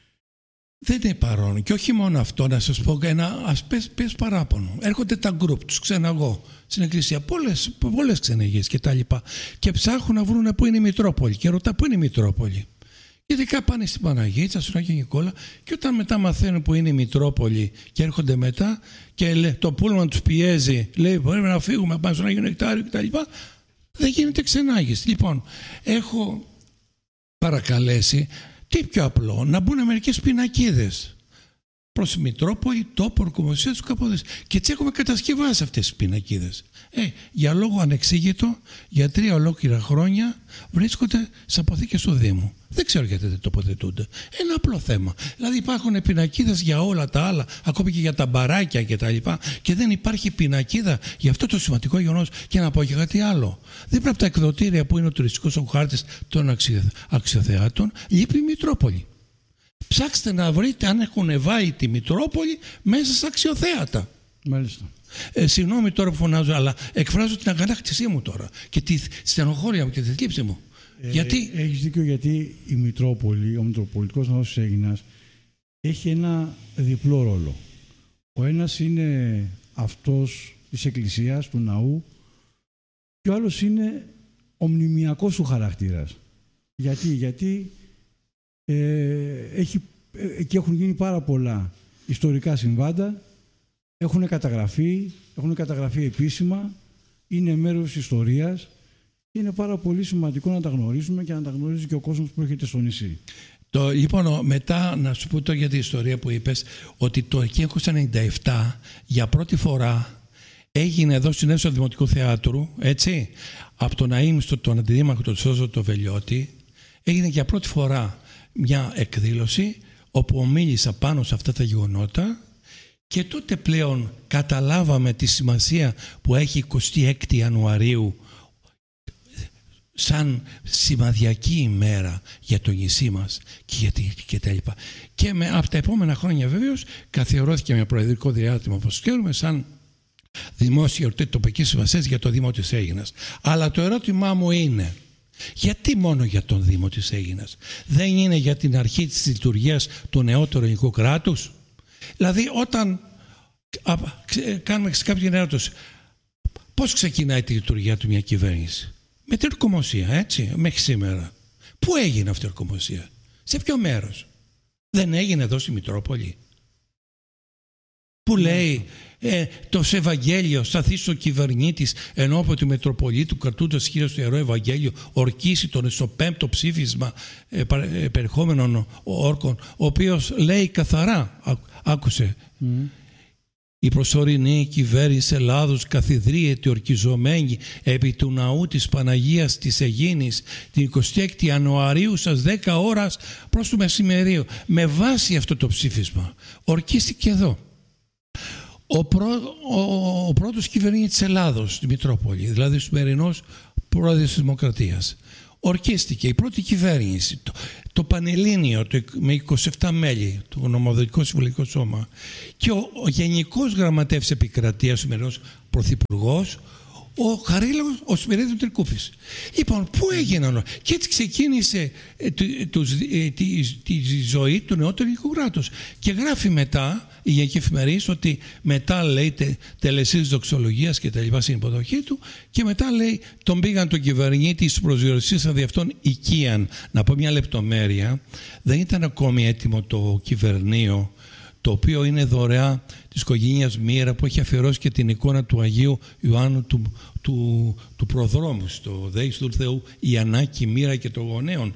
Δεν είναι παρόν. Και όχι μόνο αυτό, να σας πω ας πες παράπονο. Έρχονται τα γκρουπ, τους ξεναγώ στην εκκλησία, πολλές ξεναγίες και τα λοιπά. Και ψάχνουν να βρουν πού είναι η Μητρόπολη. Και ρωτά πού είναι η Μητρόπολη. Ειδικά πάνε στην Παναγίτσα, στον Άγιο Νικόλα, και όταν μετά μαθαίνουν που είναι η Μητρόπολη και έρχονται μετά και το πούλμαν τους πιέζει, λέει πρέπει να φύγουμε, πάμε στον Άγιο Νεκτάριο κτλ. Δεν γίνεται ξενάγηση. Λοιπόν, έχω παρακαλέσει τι πιο απλό, να μπουν μερικές πινακίδες προς τη Μητρόπολη, τόπο, ορκομοσία του Καποδίστρια. Και τις έχουμε κατασκευάσει αυτές τις πινακίδες. Για λόγο ανεξήγητο, για 3 ολόκληρα χρόνια βρίσκονται στις αποθήκες του Δήμου. Δεν ξέρω γιατί δεν τοποθετούνται. Ένα απλό θέμα. Δηλαδή υπάρχουν πινακίδες για όλα τα άλλα, ακόμη και για τα μπαράκια κτλ. Και δεν υπάρχει πινακίδα για αυτό το σημαντικό γεγονός. Και να πω και κάτι άλλο. Δίπλα από τα εκδοτήρια που είναι ο τουριστικός χάρτης των αξιοθεάτων, λείπει η Μητρόπολη. Ψάξτε να βρείτε αν έχουν βάλει τη Μητρόπολη μέσα στα αξιοθέατα. Μάλιστα. Συγγνώμη τώρα που φωνάζω, αλλά εκφράζω την αγανάκτησή μου τώρα και τη στενοχώρια μου και τη θλίψη μου. Γιατί... Έχεις δίκιο, γιατί η Μητρόπολη, ο Μητροπολιτικός Ναός της Αίγινας, έχει ένα διπλό ρόλο. Ο ένας είναι αυτός της Εκκλησίας, του ναού, και ο άλλος είναι ο μνημειακός του χαρακτήρας. Γιατί εκεί έχουν γίνει πάρα πολλά ιστορικά συμβάντα, έχουν καταγραφεί επίσημα, είναι μέρος της ιστορίας και είναι πάρα πολύ σημαντικό να τα γνωρίζουμε και να τα γνωρίζει και ο κόσμος που έρχεται στο νησί. Λοιπόν, μετά να σου πω τώρα για την ιστορία που είπες, ότι το 1997 για πρώτη φορά έγινε εδώ στην αίθουσα του Δημοτικού Θεάτρου, έτσι, από τον αείμνηστο, τον αντιδήμαρχο, τον Σώζο, τον Βελιώτη, έγινε για πρώτη φορά μια εκδήλωση όπου μίλησα πάνω σε αυτά τα γεγονότα και τότε πλέον καταλάβαμε τη σημασία που έχει 26 Ιανουαρίου σαν σημαδιακή ημέρα για το νησί μας και τα λοιπά. Και από τα επόμενα χρόνια βέβαιως καθιερώθηκε με προεδρικό διάτημα, όπως ξέρουμε, σαν δημόσια εορτή τοπικής σημασίας για το Δήμο της Αίγινας. Αλλά το ερώτημά μου είναι, γιατί μόνο για τον Δήμο της Αίγινας? Δεν είναι για την αρχή της λειτουργίας του νεότερου ελληνικού κράτους? Δηλαδή όταν κάνουμε σε κάποιον ερώτηση, πώς ξεκινάει τη λειτουργία του μια κυβέρνηση? Με την ορκομοσία, έτσι, μέχρι σήμερα. Πού έγινε αυτή η ορκομοσία? Σε ποιο μέρος? Δεν έγινε εδώ στη Μητρόπολη? Που λέει το Ευαγγέλιο σταθεί στο κυβερνήτης ενώπιον του Μητροπολίτου κρατούντας χείρας του Ιερό Ευαγγέλιο, ορκίσει τον στο 5ο ψήφισμα περιεχόμενων όρκων, ο οποίος λέει καθαρά, άκουσε, η προσωρινή κυβέρνηση Ελλάδος καθιδρύεται ορκιζομένη επί του ναού της Παναγίας της Αιγίνης την 26η Ιανουαρίου στις 10 ώρας προς το μεσημερίο. Με βάση αυτό το ψήφισμα ορκίστηκε εδώ ο πρώτος κυβερνήτης της Ελλάδος στη Μητρόπολη, δηλαδή ο σημερινός πρόεδρος της Δημοκρατίας. Ορκίστηκε η πρώτη κυβέρνηση. το Πανελλήνιο με 27 μέλη, το Νομοδοτικό Συμβουλευτικό Σώμα, και ο Γενικός Γραμματεύς Επικρατείας, ο σημερινός Πρωθυπουργός, ο Χαρίλαος, ο Σπυρίδης Τρικούπης. Λοιπόν, πού έγινε όλο? Και έτσι ξεκίνησε τη ζωή του νεότερου ελληνικού κράτους. Και γράφει μετά η Γενική Εφημερίδα ότι μετά, λέει, τελεσίες δοξολογίας και τα λοιπά στην υποδοχή του, και μετά, λέει, τον πήγαν τον κυβερνήτη στους προσδιορισμοί δι' αυτόν οικίαν. Να πω μια λεπτομέρεια, δεν ήταν ακόμη έτοιμο το κυβερνείο, το οποίο είναι δωρεά της οικογένειας Μοίρα, που έχει αφιερώσει και την εικόνα του Αγίου Ιωάννου του Προδρόμου, στο Δέης του Θεού Ιαννάκη Μοίρα και των γονέων.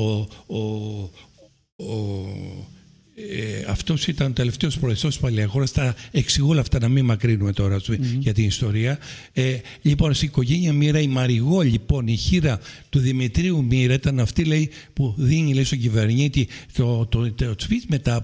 Αυτός ήταν ο τελευταίος προεδρός της Παλαιαγόρας. Τα εξηγώ όλα αυτά, να μην μακρύνουμε τώρα για την ιστορία. Λοιπόν, στην οικογένεια Μοίρα, η Μαριγό, λοιπόν, η χείρα του Μοίρα, ήταν αυτή, λέει, που δίνει, λέει, στον κυβερνήτη το σπίτι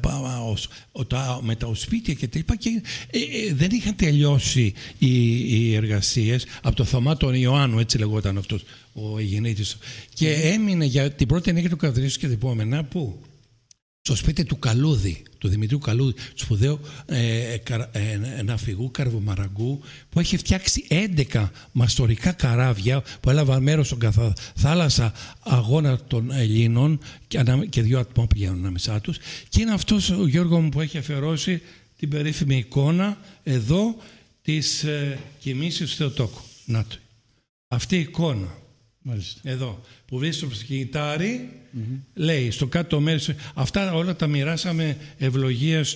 με τα οσπίτια και τα λοιπά, και δεν είχαν τελειώσει οι εργασίες από το Θωμά τον Ιωάννου, έτσι λεγόταν αυτός ο γεννήτης, και έμεινε για την πρώτη ενέργεια του καθαρίσεως και διπόμενα, που στο σπίτι του Καλούδη, του Δημητρίου Καλούδη, του σπουδαίου ναυπηγού Καρβομαραγκού, που έχει φτιάξει 11 μαστορικά καράβια που έλαβαν μέρος στον θάλασσα αγώνα των Ελλήνων, και 2 ατμόπλια ανάμεσά τους. Και είναι αυτός ο Γιώργο μου που έχει αφιερώσει την περίφημη εικόνα εδώ της κοιμήσεως του Θεοτόκου. Να το. Αυτή η εικόνα. Μάλιστα. Εδώ που βρίσκεται στο κινητάρι, λέει στο κάτω μέρος. Αυτά όλα τα μοιράσαμε ευλογία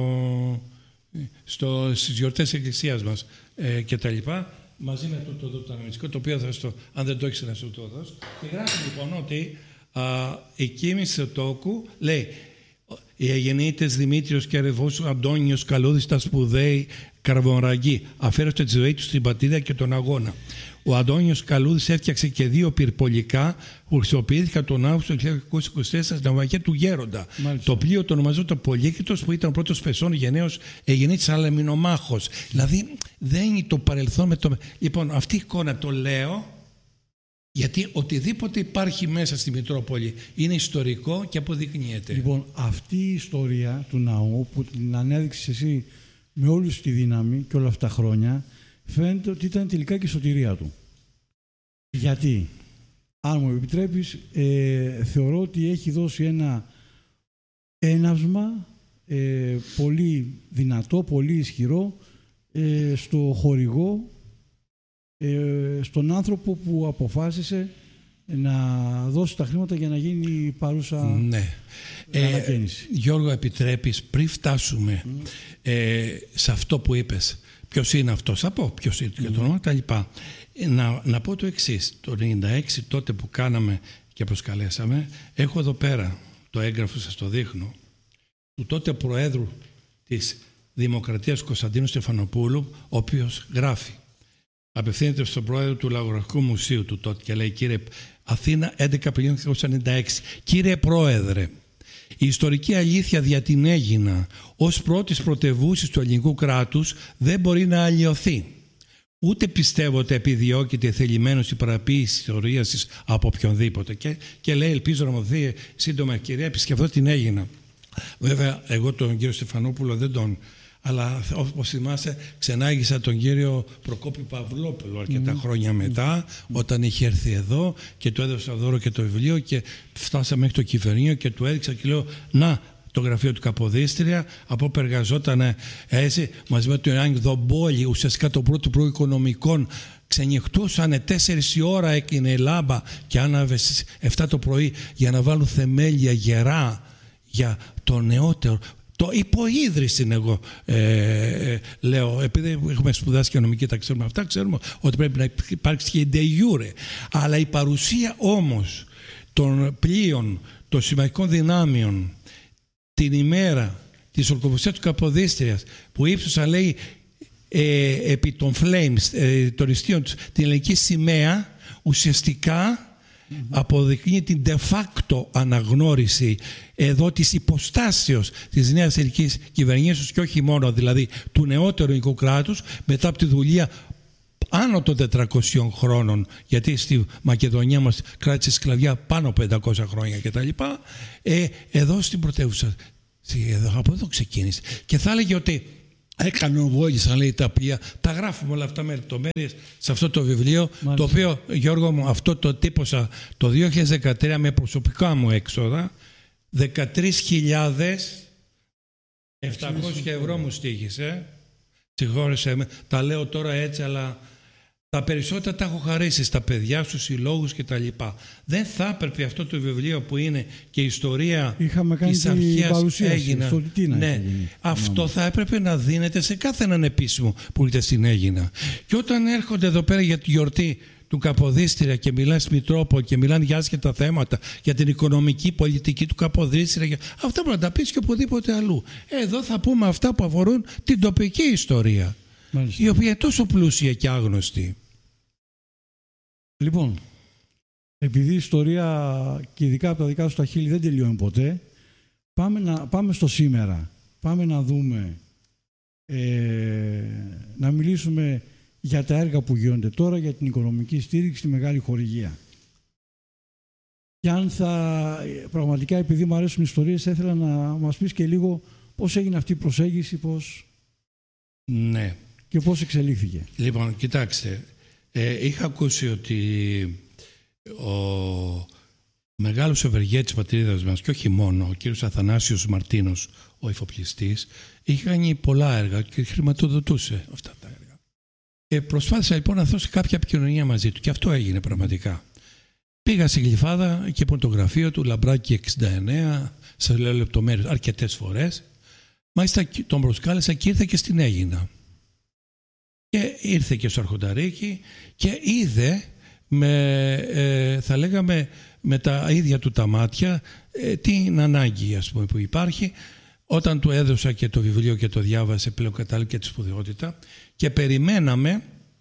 στις γιορτές της Εκκλησίας μας και τα λοιπά, μαζί με το αναμνηστικό, το οποίο αν δεν το έχεις να σου το δώσω. Και γράφει λοιπόν ότι η κοίμηση του Θεοτόκου, λέει, οι αγεννήτες Δημήτριος και Αρεβός, Αντώνιος Καλούδης, τα σπουδαίοι Καρβομαραγκοί, αφαίρεστε τη ζωή τους στην πατρίδα και τον αγώνα. Ο Αντώνιος Καλούδης έφτιαξε και 2 πυρπολικά που χρησιμοποιήθηκαν τον Αύγουστο του 1924 στην ναυαγία του Γέροντα. Μάλιστα. Το πλοίο το ονομαζόταν Πολύκητος, που ήταν ο πρώτος πεσόν γενναίος εγεννήτης, αλλά μηνομάχος. Δηλαδή δεν είναι το παρελθόν με το. Λοιπόν, αυτή η εικόνα το λέω γιατί οτιδήποτε υπάρχει μέσα στη Μητρόπολη είναι ιστορικό και αποδεικνύεται. Λοιπόν, αυτή η ιστορία του ναού που την ανέδειξες εσύ με όλη τη δύναμη και όλα αυτά τα χρόνια, φαίνεται ότι ήταν τελικά και η σωτηρία του. Γιατί, αν μου επιτρέπεις, θεωρώ ότι έχει δώσει ένα έναυσμα πολύ δυνατό, πολύ ισχυρό στο χορηγό, στον άνθρωπο που αποφάσισε να δώσει τα χρήματα για να γίνει η παρούσα ανακαίνιση. Γιώργο, επιτρέπεις, πριν φτάσουμε σε αυτό που είπες, ποιος είναι αυτός, θα πω ποιος είναι και το όνομα, τα λοιπά. Να πω το εξής. Το 1996, τότε που κάναμε και προσκαλέσαμε, έχω εδώ πέρα το έγγραφο, σας το δείχνω, του τότε Προέδρου της Δημοκρατίας Κωνσταντίνου Στεφανοπούλου, ο οποίος γράφει, απευθύνεται στον Πρόεδρο του Λαογραφικού Μουσείου του τότε και λέει, κύριε Αθήνα, 11 Απριλίου 1996, κύριε Πρόεδρε, η ιστορική αλήθεια δια την έγινα ως πρώτης πρωτευούσης του ελληνικού κράτους δεν μπορεί να αλλοιωθεί. Ούτε πιστεύω ότι επιδιώκεται θελημένος η παραποίηση της ιστορίας της από οποιονδήποτε. Και λέει, ελπίζω να μου δει σύντομα ευκαιρία, επισκεφθώ την Έγινα. Βέβαια, εγώ τον κύριο Στεφανόπουλο δεν τον. Αλλά όπως θυμάσαι, ξενάγησα τον κύριο Προκόπη Παυλόπουλο αρκετά χρόνια μετά, όταν είχε έρθει εδώ και του έδωσα δώρο και το βιβλίο, και φτάσαμε μέχρι το κυβερνείο και του έδειξα και λέω, να, το γραφείο του Καποδίστρια, από όπου εργαζόταν έτσι, μαζί με τον Ιωάννη Δομπόλη, ουσιαστικά το πρώτο Υπουργό Οικονομικών. Ξενυχτούσανε 4 η ώρα, έκυνε η λάμπα και άναβε στις 7 το πρωί για να βάλουν θεμέλια γερά για το νεότερο. Το υποίδρυση είναι, εγώ λέω, επειδή έχουμε σπουδάσει και νομική, τα ξέρουμε αυτά, ξέρουμε ότι πρέπει να υπάρξει και η de jure. Αλλά η παρουσία όμως των πλοίων, των συμμαχικών δυνάμεων, την ημέρα της ορκοποσίας του Καποδίστριας, που ύψωσαν, λέει, επί των flames, των ιστίων τους, την ελληνική σημαία, ουσιαστικά αποδεικνύει την de facto αναγνώριση εδώ της υποστάσεως της νέας ελληνικής κυβερνήσεως, και όχι μόνο δηλαδή του νεότερου ελληνικού κράτους, μετά από τη δουλεία άνω των 400 χρόνων, γιατί στη Μακεδονία μας κράτησε σκλαβιά πάνω από 500 χρόνια κτλ. Εδώ στην πρωτεύουσα, από εδώ ξεκίνησε. Και θα έλεγε ότι κανοβόλησαν, λέει, τα πλοία. Τα γράφουμε όλα αυτά με λεπτομέρειες σε αυτό το βιβλίο. Μάλιστα. Το οποίο, Γιώργο μου, αυτό το τύπωσα το 2013 με προσωπικά μου έξοδα. 13.700 ευρώ μου στοίχησε. Συγχώρεσέ με, τα λέω τώρα έτσι, αλλά τα περισσότερα τα έχω χαρίσει στα παιδιά, στους συλλόγους κτλ. Δεν θα έπρεπε αυτό το βιβλίο που είναι και η ιστορία της αρχαίας Αίγινα. Ναι, αυτό θα έπρεπε να δίνεται σε κάθε έναν επίσημο που έρχεται στην Αίγινα. Και όταν έρχονται εδώ πέρα για τη γιορτή του Καποδίστρια και μιλάνε στη Μητρόπολη και μιλάνε για άσχετα θέματα, για την οικονομική πολιτική του Καποδίστρια, αυτά μπορεί να τα πεις και οπουδήποτε αλλού. Εδώ θα πούμε αυτά που αφορούν την τοπική ιστορία. Μάλιστα. Η οποία είναι τόσο πλούσια και άγνωστη. Λοιπόν, επειδή η ιστορία και ειδικά από τα δικά σου τα χείλη δεν τελειώνει ποτέ, πάμε στο σήμερα. Πάμε να δούμε, να μιλήσουμε για τα έργα που γίνονται τώρα, για την οικονομική στήριξη στη Μεγάλη Χορηγία. Και αν πραγματικά, επειδή μου αρέσουν οι ιστορίες, θα ήθελα να μας πεις και λίγο πώς έγινε αυτή η προσέγγιση, ναι, και πώς εξελίχθηκε. Λοιπόν, κοιτάξτε, είχα ακούσει ότι ο μεγάλος ευεργέτης πατρίδας μας, και όχι μόνο, ο κύριος Αθανάσιος Μαρτίνος, ο εφοπλιστής, είχε κάνει πολλά έργα και χρηματοδοτούσε αυτά τα έργα. Προσπάθησα λοιπόν να δώσω κάποια επικοινωνία μαζί του και αυτό έγινε πραγματικά. Πήγα στη Γλυφάδα, εκεί που είναι το γραφείο του, Λαμπράκη 69, σας λέω λεπτομέρειες αρκετές φορές. Μάλιστα τον προσκάλεσα και ήρθε και στην Αίγινα. Και ήρθε και στο Αρχονταρίκι και είδε, θα λέγαμε, με τα ίδια του τα μάτια, την ανάγκη, ας πούμε, που υπάρχει. Όταν του έδωσα και το βιβλίο και το διάβασε, πλέον κατάλαβε και τη σπουδαιότητα και περιμέναμε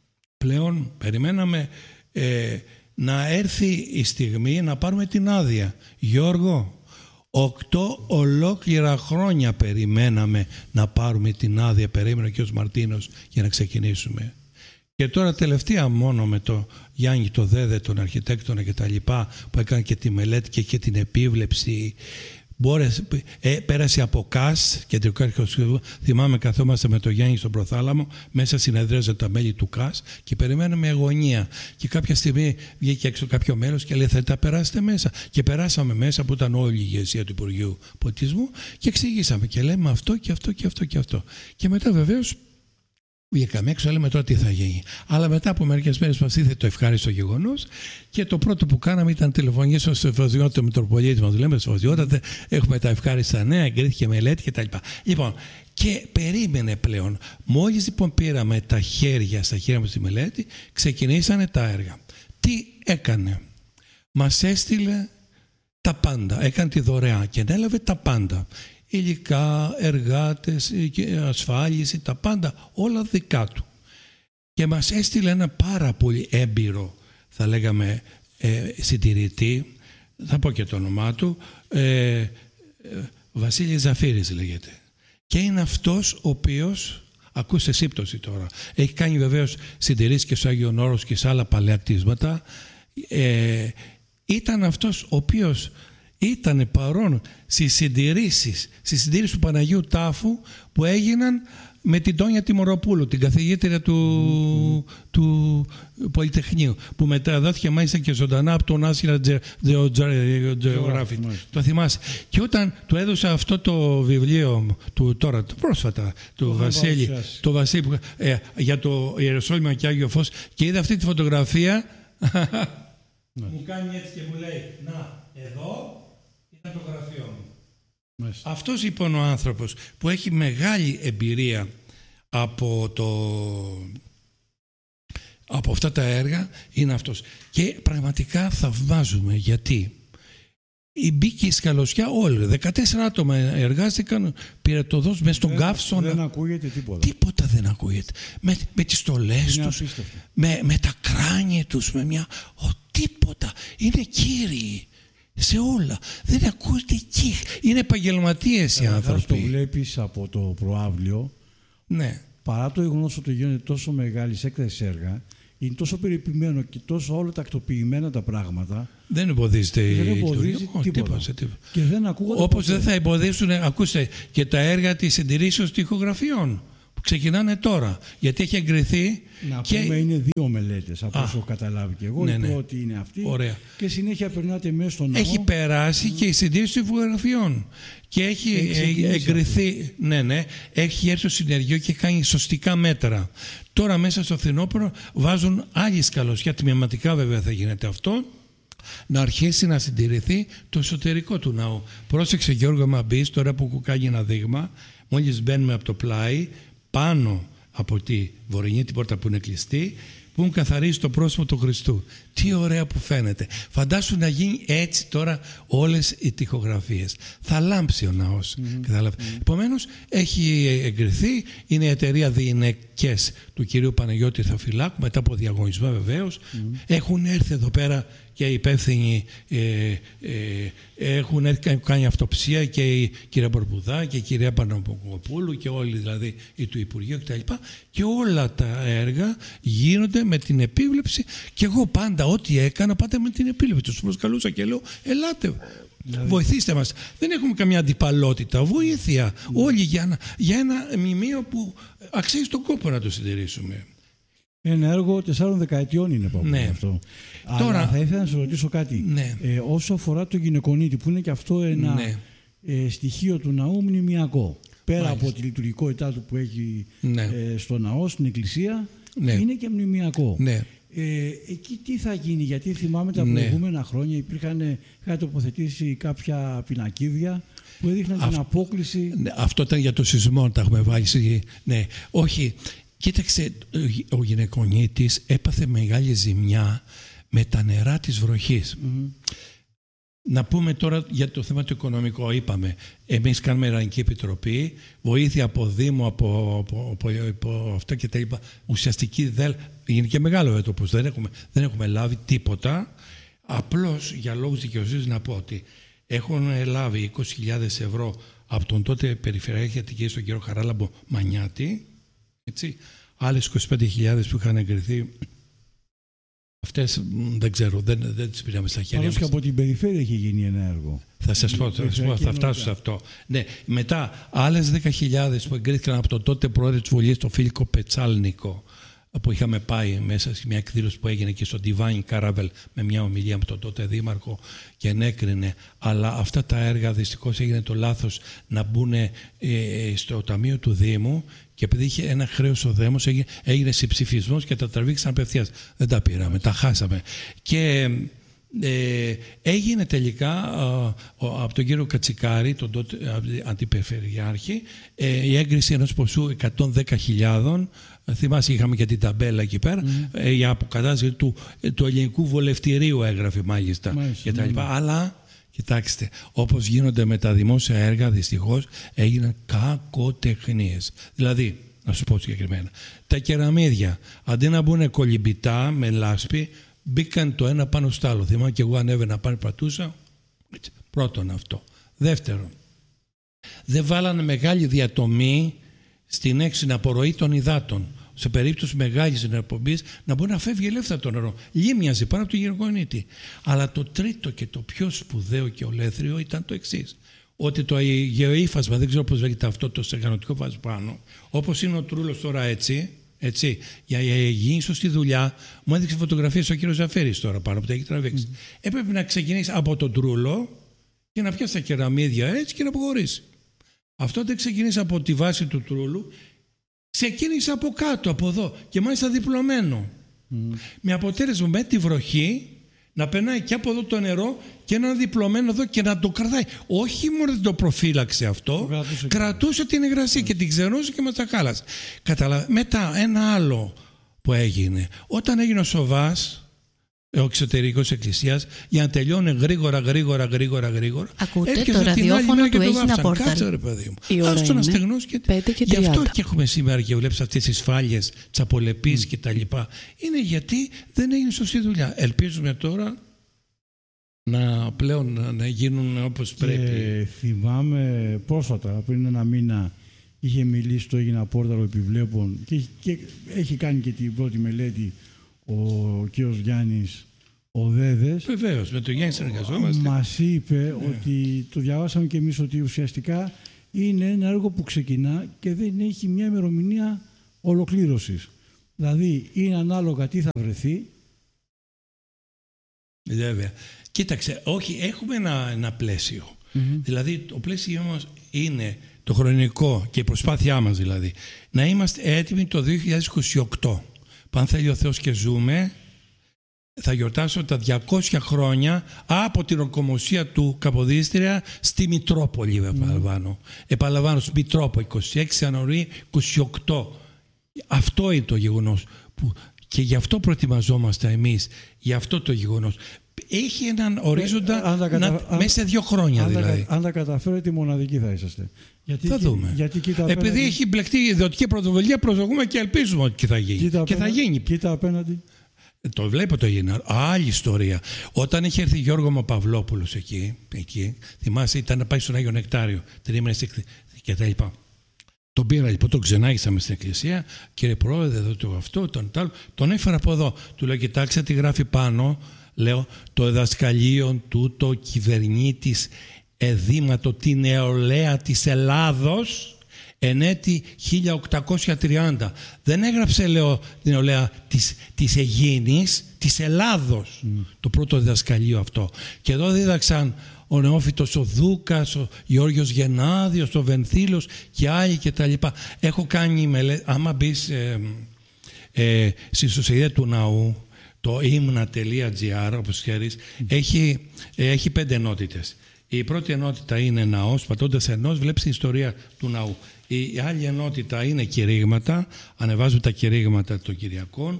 να έρθει η στιγμή να πάρουμε την άδεια. Γιώργο, 8 ολόκληρα χρόνια περιμέναμε να πάρουμε την άδεια, περίμενε και ο Μαρτίνος για να ξεκινήσουμε. Και τώρα τελευταία μόνο με το Γιάννη το Δέδε, τον αρχιτέκτονα και τα λοιπά, που έκανε και τη μελέτη και την επίβλεψη, πέρασε από ΚΑΣ, κεντρικό αρχαιολογικό. Θυμάμαι, καθόμαστε με τον Γιάννη στον Προθάλαμο, μέσα συνεδρίζονταν τα μέλη του ΚΑΣ και περιμέναμε αγωνία. Και κάποια στιγμή βγήκε έξω κάποιο μέλος και λέει: θα τα περάσετε μέσα. Και περάσαμε μέσα, που ήταν όλη η ηγεσία του Υπουργείου Πολιτισμού, και εξηγήσαμε και λέμε αυτό και αυτό και αυτό και αυτό. Και μετά βεβαίως βγήκαμε έξω, λέμε τώρα τι θα γίνει. Αλλά μετά από μερικές μέρες μας ήρθε το ευχάριστο γεγονός και το πρώτο που κάναμε ήταν τηλεφωνήσουμε στο Εφοδιότητα του Μητροπολίτη μας. Λέμε στο Εφοδιότητα, έχουμε τα ευχάριστα νέα, εγκρίθηκε μελέτη κτλ. Λοιπόν, και περίμενε πλέον. Μόλις λοιπόν πήραμε τα χέρια στα χέρια μας τη μελέτη, ξεκινήσανε τα έργα. Τι έκανε? Μας έστειλε τα πάντα, έκανε τη δωρεά και έλαβε τα πάντα. Υλικά, εργάτες, ασφάλιση, τα πάντα, όλα δικά του. Και μας έστειλε ένα πάρα πολύ έμπειρο, θα λέγαμε, συντηρητή, θα πω και το όνομά του, Βασίλης Ζαφύρης λέγεται. Και είναι αυτός ο οποίος, ακούστε σύμπτωση τώρα, έχει κάνει βεβαίως συντηρήσεις και στο Άγιον Όρος και σε άλλα παλαιά κτίσματα, ήταν αυτός ο οποίος ήταν παρόν στις συντηρήσεις του Παναγίου Τάφου που έγιναν με την Τόνια Τιμωροπούλου, την καθηγήτρια του Πολυτεχνείου, που μεταδόθηκε μάλιστα και ζωντανά από τον Άσχυρα Geographic. Το θυμάσαι? Και όταν του έδωσα αυτό το βιβλίο του τώρα, πρόσφατα, του Βασίλη, για το Ιεροσόλυμα και Άγιο Φως, και είδα αυτή τη φωτογραφία, μου κάνει έτσι και μου λέει: να, εδώ είναι το γραφείο μου. Μάλιστα. Αυτός λοιπόν ο άνθρωπος που έχει μεγάλη εμπειρία από αυτά τα έργα είναι αυτός. Και πραγματικά θαυμάζουμε, γιατί μπήκε η σκαλωσιά όλοι. 14 άτομα εργάστηκαν, πήρε το δός μέσα στον καύσωνα. Δεν ακούγεται τίποτα. Τίποτα δεν ακούγεται. Με τις στολές τους, με τα κράνια τους, τίποτα. Είναι κύριοι σε όλα. Δεν ακούγεται εκεί. Είναι επαγγελματίες οι άνθρωποι. Το βλέπεις από το προάβλιο. Ναι. Παρά το γεγονός ότι γίνονται τόσο μεγάλη έκταση έργα, είναι τόσο περιποιημένο και τόσο όλα τακτοποιημένα τα πράγματα. Δεν εμποδίζεται η εμποδίζει τίποτα. Και δεν ακούγονται. Όπως δεν θα εμποδίσουν, ακούστε, και τα έργα της συντηρήσεως τοιχογραφιών που ξεκινάνε τώρα. Γιατί έχει εγκριθεί. Να πούμε, είναι 2 μελέτες από όσο έχω καταλάβει και εγώ. Η πρώτη είναι αυτή. Ωραία. Και συνέχεια περνάτε μέσα στον ναό. Έχει περάσει και η συντήρηση τοιχογραφιών. Και έχει εγκριθεί. Ναι, έχει έρθει στο συνεργείο και κάνει σωστικά μέτρα. Τώρα μέσα στο φθινόπωρο βάζουν άλλη σκαλωσιά, τμηματικά βέβαια θα γίνεται αυτό, να αρχίσει να συντηρηθεί το εσωτερικό του ναού. Πρόσεξε Γιώργο, μα μπεις τώρα που κάνει ένα δείγμα, μόλις μπαίνουμε από το πλάι, πάνω από τη βορεινή την πόρτα που είναι κλειστή, που έχουν καθαρίσει το πρόσωπο του Χριστού. Τι ωραία που φαίνεται. Φαντάσου να γίνει έτσι τώρα όλες οι τοιχογραφίες. Θα λάμψει ο ναός. Επομένως έχει εγκριθεί, είναι η εταιρεία Διηνεκές του κυρίου Παναγιώτη Θαφυλάκου, μετά από διαγωνισμό βεβαίως. Έχουν έρθει εδώ πέρα και οι υπεύθυνοι, έχουν κάνει αυτοψία και η κυρία Μπορμπουδά και η κυρία Παναποκοπούλου και όλοι δηλαδή οι του Υπουργείου κτλ. Και όλα τα έργα γίνονται με την επίβλεψη, και εγώ πάντα ό,τι έκανα πάντα με την επίβλεψη. Τους προσκαλούσα και λέω ελάτε, βοηθήστε μας. Δεν έχουμε καμιά αντιπαλότητα, βοήθεια. Όλοι για ένα μνημείο που αξίζει τον κόπο να το συντηρήσουμε. Ένα έργο 4 δεκαετιών είναι αυτό. Τώρα, αλλά θα ήθελα να σας ρωτήσω κάτι. Όσο αφορά το γυναικονίτη, που είναι και αυτό ένα στοιχείο του ναού μνημιακό. Πέρα από τη λειτουργικότητά του που έχει στο ναό, στην εκκλησία, είναι και μνημιακό. Εκεί τι θα γίνει, γιατί θυμάμαι τα προηγούμενα χρόνια είχαν τοποθετήσει κάποια πινακίδια που έδειχναν την απόκληση. Αυτό ήταν για το σεισμό, τα έχουμε βάλει. Όχι. Κοίταξε, ο γυναικονίτης έπαθε μεγάλη ζημιά με τα νερά της βροχής. Να πούμε τώρα για το θέμα το οικονομικό. Είπαμε, εμείς κάνουμε Ιεραρχική Επιτροπή, βοήθεια από Δήμο, από αυτά και τα λοιπά. Ουσιαστική είναι και μεγάλο έτοπος, δεν έχουμε λάβει τίποτα. Απλώς για λόγους δικαιοσύνης να πω ότι έχουν λάβει 20.000 ευρώ από τον τότε Περιφερειακή Αττικής, τον κύριο Χαράλαμπο Μανιάτη. Έτσι. Άλλες 25.000 που είχαν εγκριθεί, αυτές δεν ξέρω, δεν τις πήραμε στα χέρια μας. Και από την περιφέρεια έχει γίνει ένα έργο. Θα σας πω, θα φτάσω σε αυτό. Ναι, μετά άλλες 10.000 που εγκρίθηκαν από τον τότε πρόεδρο της Βουλής, τον Φίλικο Πετσάλνικο, που είχαμε πάει μέσα σε μια εκδήλωση που έγινε και στο Divine Caravel με μια ομιλία με τον τότε δήμαρχο και ενέκρινε. Αλλά αυτά τα έργα δυστυχώς έγινε το λάθος να μπουν στο ταμείο του Δήμου, και επειδή είχε ένα χρέος ο Δήμος έγινε συμψηφισμός και τα τραβήξαν απευθείας. Δεν τα πήραμε, τα χάσαμε. Και έγινε τελικά από τον κύριο Κατσικάρη, τον τότε αντιπεριφερειάρχη, η έγκριση ενός ποσού 110.000. Θυμάσαι, είχαμε και την ταμπέλα εκεί πέρα, για αποκατάσταση του ελληνικού βολευτηρίου έγραφε μάλιστα και τα λοιπά. Αλλά κοιτάξτε, όπως γίνονται με τα δημόσια έργα, δυστυχώς έγιναν κακοτεχνίες. Δηλαδή, να σου πω συγκεκριμένα, τα κεραμίδια αντί να μπουν κολυμπητά με λάσπη, μπήκαν το ένα πάνω στο άλλο. Θυμάμαι και εγώ ανέβαινα πάνω, πατούσα. Πρώτον αυτό. Δεύτερον, δεν βάλανε μεγάλη διατομή στην έξινη απορροή των υδάτων. Σε περίπτωση μεγάλης ενεργοπομπής να μπορεί να φεύγει ελεύθερα το νερό. Λίμνιαζε πάνω από το γυναικονίτη. Αλλά το τρίτο και το πιο σπουδαίο και ολέθριο ήταν το εξής. Ότι το γεωύφασμα, δεν ξέρω πώς λέγεται αυτό το στεγανωτικό βάζω πάνω, όπως είναι ο τρούλος τώρα έτσι, για γίνει σωστή δουλειά, μου έδειξε φωτογραφίες ο κύριος Ζαφέρης τώρα πάνω που τα έχει τραβήξει. Έπρεπε να ξεκινήσει από τον τρούλο και να πιάσει τα κεραμίδια έτσι και να αποχωρήσει. Αυτό δεν ξεκινήσει από τη βάση του τρούλου, ξεκίνησε από κάτω, από εδώ και μάλιστα διπλωμένο. Με αποτέλεσμα με τη βροχή να περνάει και από εδώ το νερό και ένα διπλωμένο εδώ και να το κρατάει. Όχι μόνο δεν το προφύλαξε αυτό, κρατούσε την υγρασία και την ξερούσε και μας τα χάλασε. Μετά ένα άλλο που έγινε, όταν έγινε ο Σοβάς, ο εξωτερικός εκκλησίας, για να τελειώνει γρήγορα. Ακούτε το ραδιόφωνο του Έγινα Πόρταλ. Κάτσε ρε παιδί μου. Η ώρα είναι 5:30. Γι' αυτό και έχουμε σήμερα και βλέπεις αυτές τις φάλιες, τις απολεπείς και τα λοιπά. Είναι γιατί δεν έγινε σωστή δουλειά. Ελπίζουμε τώρα πλέον να γίνουν όπως πρέπει. Θυμάμαι πρόσφατα, πριν ένα μήνα, είχε μιλήσει το Έγινα Πόρταλ ο επιβλέπων και έχει κάνει και την πρώτη μελέτη ο κύριος Γιάννης ο Δέδες. Βεβαίως, με τον Γιάννη συνεργαζόμαστε. Μας είπε ότι, το διαβάσαμε και εμείς, ότι ουσιαστικά είναι ένα έργο που ξεκινά και δεν έχει μια ημερομηνία ολοκλήρωσης. Δηλαδή είναι ανάλογα τι θα βρεθεί. Βέβαια. Κοίταξε, όχι, έχουμε ένα πλαίσιο. Δηλαδή το πλαίσιο μας είναι το χρονικό και η προσπάθειά μας, δηλαδή να είμαστε έτοιμοι το 2028. Αν θέλει ο Θεός και ζούμε, θα γιορτάσω τα 200 χρόνια από την ορκομοσία του Καποδίστρια στη Μητρόπολη, επαναλαμβάνω, στη Μητρόπολη, 26 Ιανουαρίου 28. Αυτό είναι το γεγονός και γι' αυτό προετοιμαζόμαστε εμείς, γι' αυτό το γεγονός. Έχει έναν ορίζοντα μέσα σε 2 χρόνια δηλαδή. Αν τα καταφέρετε, μοναδικοί θα είσαστε. Γιατί, θα δούμε. Επειδή έχει μπλεχτεί η ιδιωτική πρωτοβουλία, προσδοκούμε και ελπίζουμε ότι θα γίνει. Και θα γίνει. Κοίτα απέναντι. Το βλέπω το γίνει. Άλλη ιστορία. Όταν είχε έρθει Γιώργο Μαπαυλόπουλος εκεί, θυμάσαι, ήταν να πάει στον Άγιο Νεκτάριο, και τα λοιπά. Τον πήρα λοιπόν, τον ξενάγησαμε στην εκκλησία. Κύριε Πρόεδρε, εδώ το αυτό, τον έφερα από εδώ. Του λέω, κοιτάξτε τι γράφει πάνω. Λέω, το διδασκαλείο τούτο κυβερνήτης εδήματο την νεολαία της Ελλάδος εν έτη 1830. Δεν έγραψε, λέω, την νεολαία της Αιγίνης, της Ελλάδος. Το πρώτο διδασκαλείο αυτό. Και εδώ δίδαξαν ο νεόφυτος ο Δούκας, ο Γεώργιος Γενάδιος, ο Βενθήλος και άλλοι και τα λοιπά. Έχω κάνει μελέτη, άμα μπεις στη ιστοσελίδα του ναού, το ύμνα.gr, όπως ξέρεις, έχει 5 ενότητες. Η πρώτη ενότητα είναι ναός, πατώντας ενός βλέπεις την ιστορία του ναού. Η άλλη ενότητα είναι κηρύγματα, ανεβάζουμε τα κηρύγματα των Κυριακών.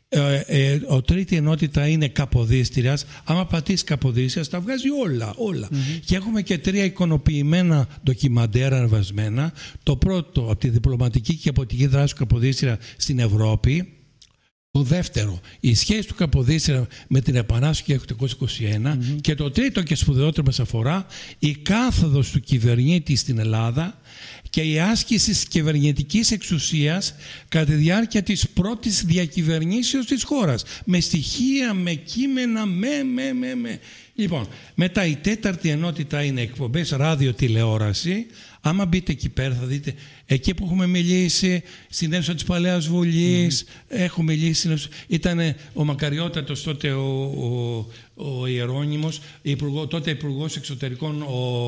Η τρίτη ενότητα είναι Καποδίστριας. Άμα πατήσεις Καποδίστριας, τα βγάζει όλα. Και έχουμε και 3 εικονοποιημένα ντοκιμαντέρ ανεβασμένα. Το πρώτο από τη διπλωματική και αποτυχή δράση του Καποδίστρια στην Ευρώπη. Το δεύτερο, η σχέση του Καποδίστρια με την Επανάσταση του 1821. Και το τρίτο και σπουδαιότερο μας αφορά, η κάθοδος του κυβερνήτη στην Ελλάδα και η άσκηση της κυβερνητικής εξουσίας κατά τη διάρκεια της πρώτης διακυβερνήσεως της χώρας. Με στοιχεία, με κείμενα, Λοιπόν, μετά η τέταρτη ενότητα είναι εκπομπές ράδιο-τηλεόραση. Άμα μπείτε εκεί πέρα θα δείτε εκεί που έχουμε μιλήσει στην αίθουσα της Παλαιάς Βουλής, έχουμε μιλήσει, ήταν ο Μακαριότατος τότε ο Ιερώνυμος, τότε υπουργός εξωτερικών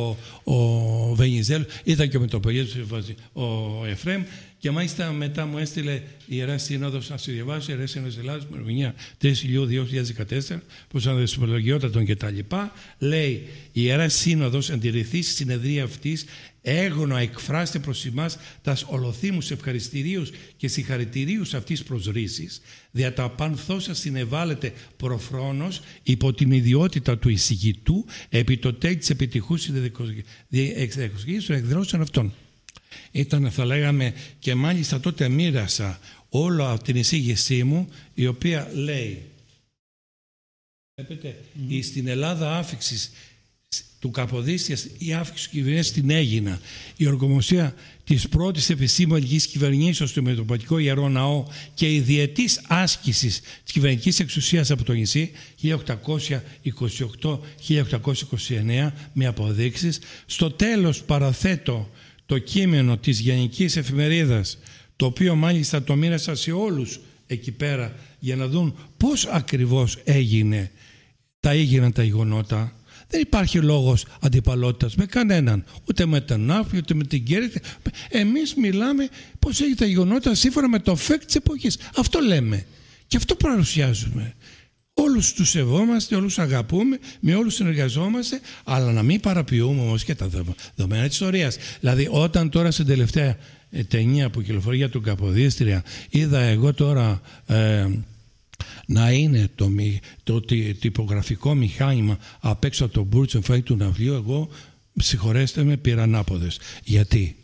ο Βενιζέλος, ήταν και ο Μητροπολίτης ο Εφραίμ, και μάλιστα μετά μου έστειλε η Ιερά Σύνοδος, να σου διαβάσω, η Ιερά Σύνοδος Ελλάδας, ημερομηνία 3 Ιουλίου 2014, προς αναδεσπολογιότατον και τα λοιπά, λέει η Ιερά Σύνοδος αντιρρηθεί στη συνεδρία αυτής, έγωνα εκφράστε προς εμάς τας ολοθύμους ευχαριστηρίους και συγχαρητηρίους αυτής προσρήσης, δια τα πανθώσα συνεβάλλεται προφρόνος υπό την ιδιότητα του εισηγητού επί το τέλη της επιτυχούς διεξαγωγής των εκδηλώσεων αυτών. Ήταν, θα λέγαμε, και μάλιστα τότε μοίρασα όλο από την εισήγησή μου, η οποία λέει, βλέπετε, στην Ελλάδα άφηξης του Καποδίστριας, η άφηξη του κυβερνήσεως την Αίγινα, η ορκομοσία της πρώτης επισήμου ελληνικής κυβερνήσεως στο Μητροπολιτικό Ιερό Ναό και η διετής άσκησης της κυβερνητικής εξουσίας από το νησί 1828-1829 με αποδείξεις. Στο τέλος παραθέτω το κείμενο της Γενικής Εφημερίδας, το οποίο μάλιστα το μοίρασα σε όλους εκεί πέρα για να δουν πώς ακριβώς έγιναν τα γεγονότα. Δεν υπάρχει λόγος αντιπαλότητας με κανέναν, ούτε με τον Άφη, ούτε με την Κέρκυρα. Εμείς μιλάμε πώς έγινε τα γεγονότα σύμφωνα με το φεκ της εποχής. Αυτό λέμε και αυτό παρουσιάζουμε. Όλους τους σεβόμαστε, όλους αγαπούμε, με όλους συνεργαζόμαστε, αλλά να μην παραποιούμε όμως και τα δεδομένα της ιστορίας. Δηλαδή, όταν τώρα στην τελευταία ταινία που κυκλοφορεί για τον Καποδίστρια, είδα εγώ τώρα να είναι το τυπογραφικό μηχάνημα απ' έξω από το Μπούρτς Εμφάνι του ναυλίου, εγώ, συγχωρέστε με, πήρα ανάποδες. Γιατί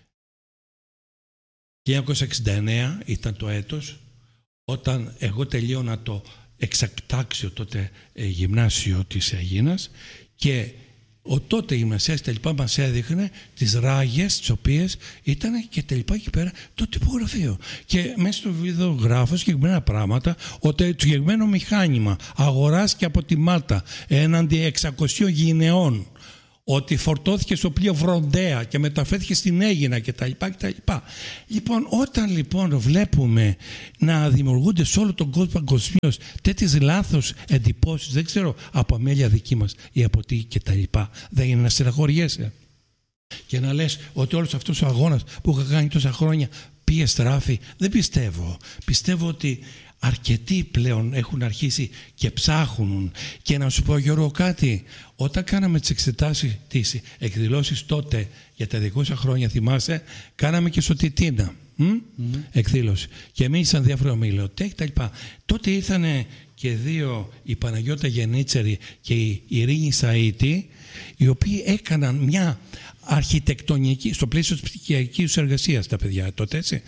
1969 ήταν το έτος όταν εγώ τελείωνα το εξακτάξιο τότε γυμνάσιο της Αιγίνας και ο τότε γυμνασιάς τα λοιπά μας έδειχνε τις ράγες τις οποίες ήταν και τα λοιπά εκεί πέρα το τυπογραφείο. Και μέσα στο βίντεο γράφω συγκεκριμένα πράγματα, ότι το συγκεκριμένο μηχάνημα αγοράστηκε από τη Μάλτα έναντι 600 γυναιών, ότι φορτώθηκε στο πλοίο Βροντέα και μεταφέρθηκε στην Αίγινα κτλ. Λοιπόν, όταν λοιπόν βλέπουμε να δημιουργούνται σε όλο τον κόσμο παγκοσμίως τέτοιες λάθος εντυπώσεις, δεν ξέρω από αμέλεια δική μας ή από τι κτλ., δεν είναι να στεναχωριέσαι και να λες ότι όλος αυτός ο αγώνας που είχα κάνει τόσα χρόνια πήγε στράφη? Δεν πιστεύω. Πιστεύω ότι αρκετοί πλέον έχουν αρχίσει και ψάχνουν. Και να σου πω, Γιώργο, κάτι. Όταν κάναμε τις εξετάσεις, τις εκδηλώσεις τότε για τα 200 χρόνια, θυμάσαι, κάναμε και στο Τιτίνα εκδήλωση. Και εμείς σαν διάφορα ομιλωτές τα λοιπά. Τότε ήρθαν και δύο, η Παναγιώτα Γενίτσερη και η Ειρήνη Σαΐτη, οι οποίοι έκαναν μια αρχιτεκτονική, στο πλαίσιο της πτυχιακής εργασίας τα παιδιά τότε, έτσι,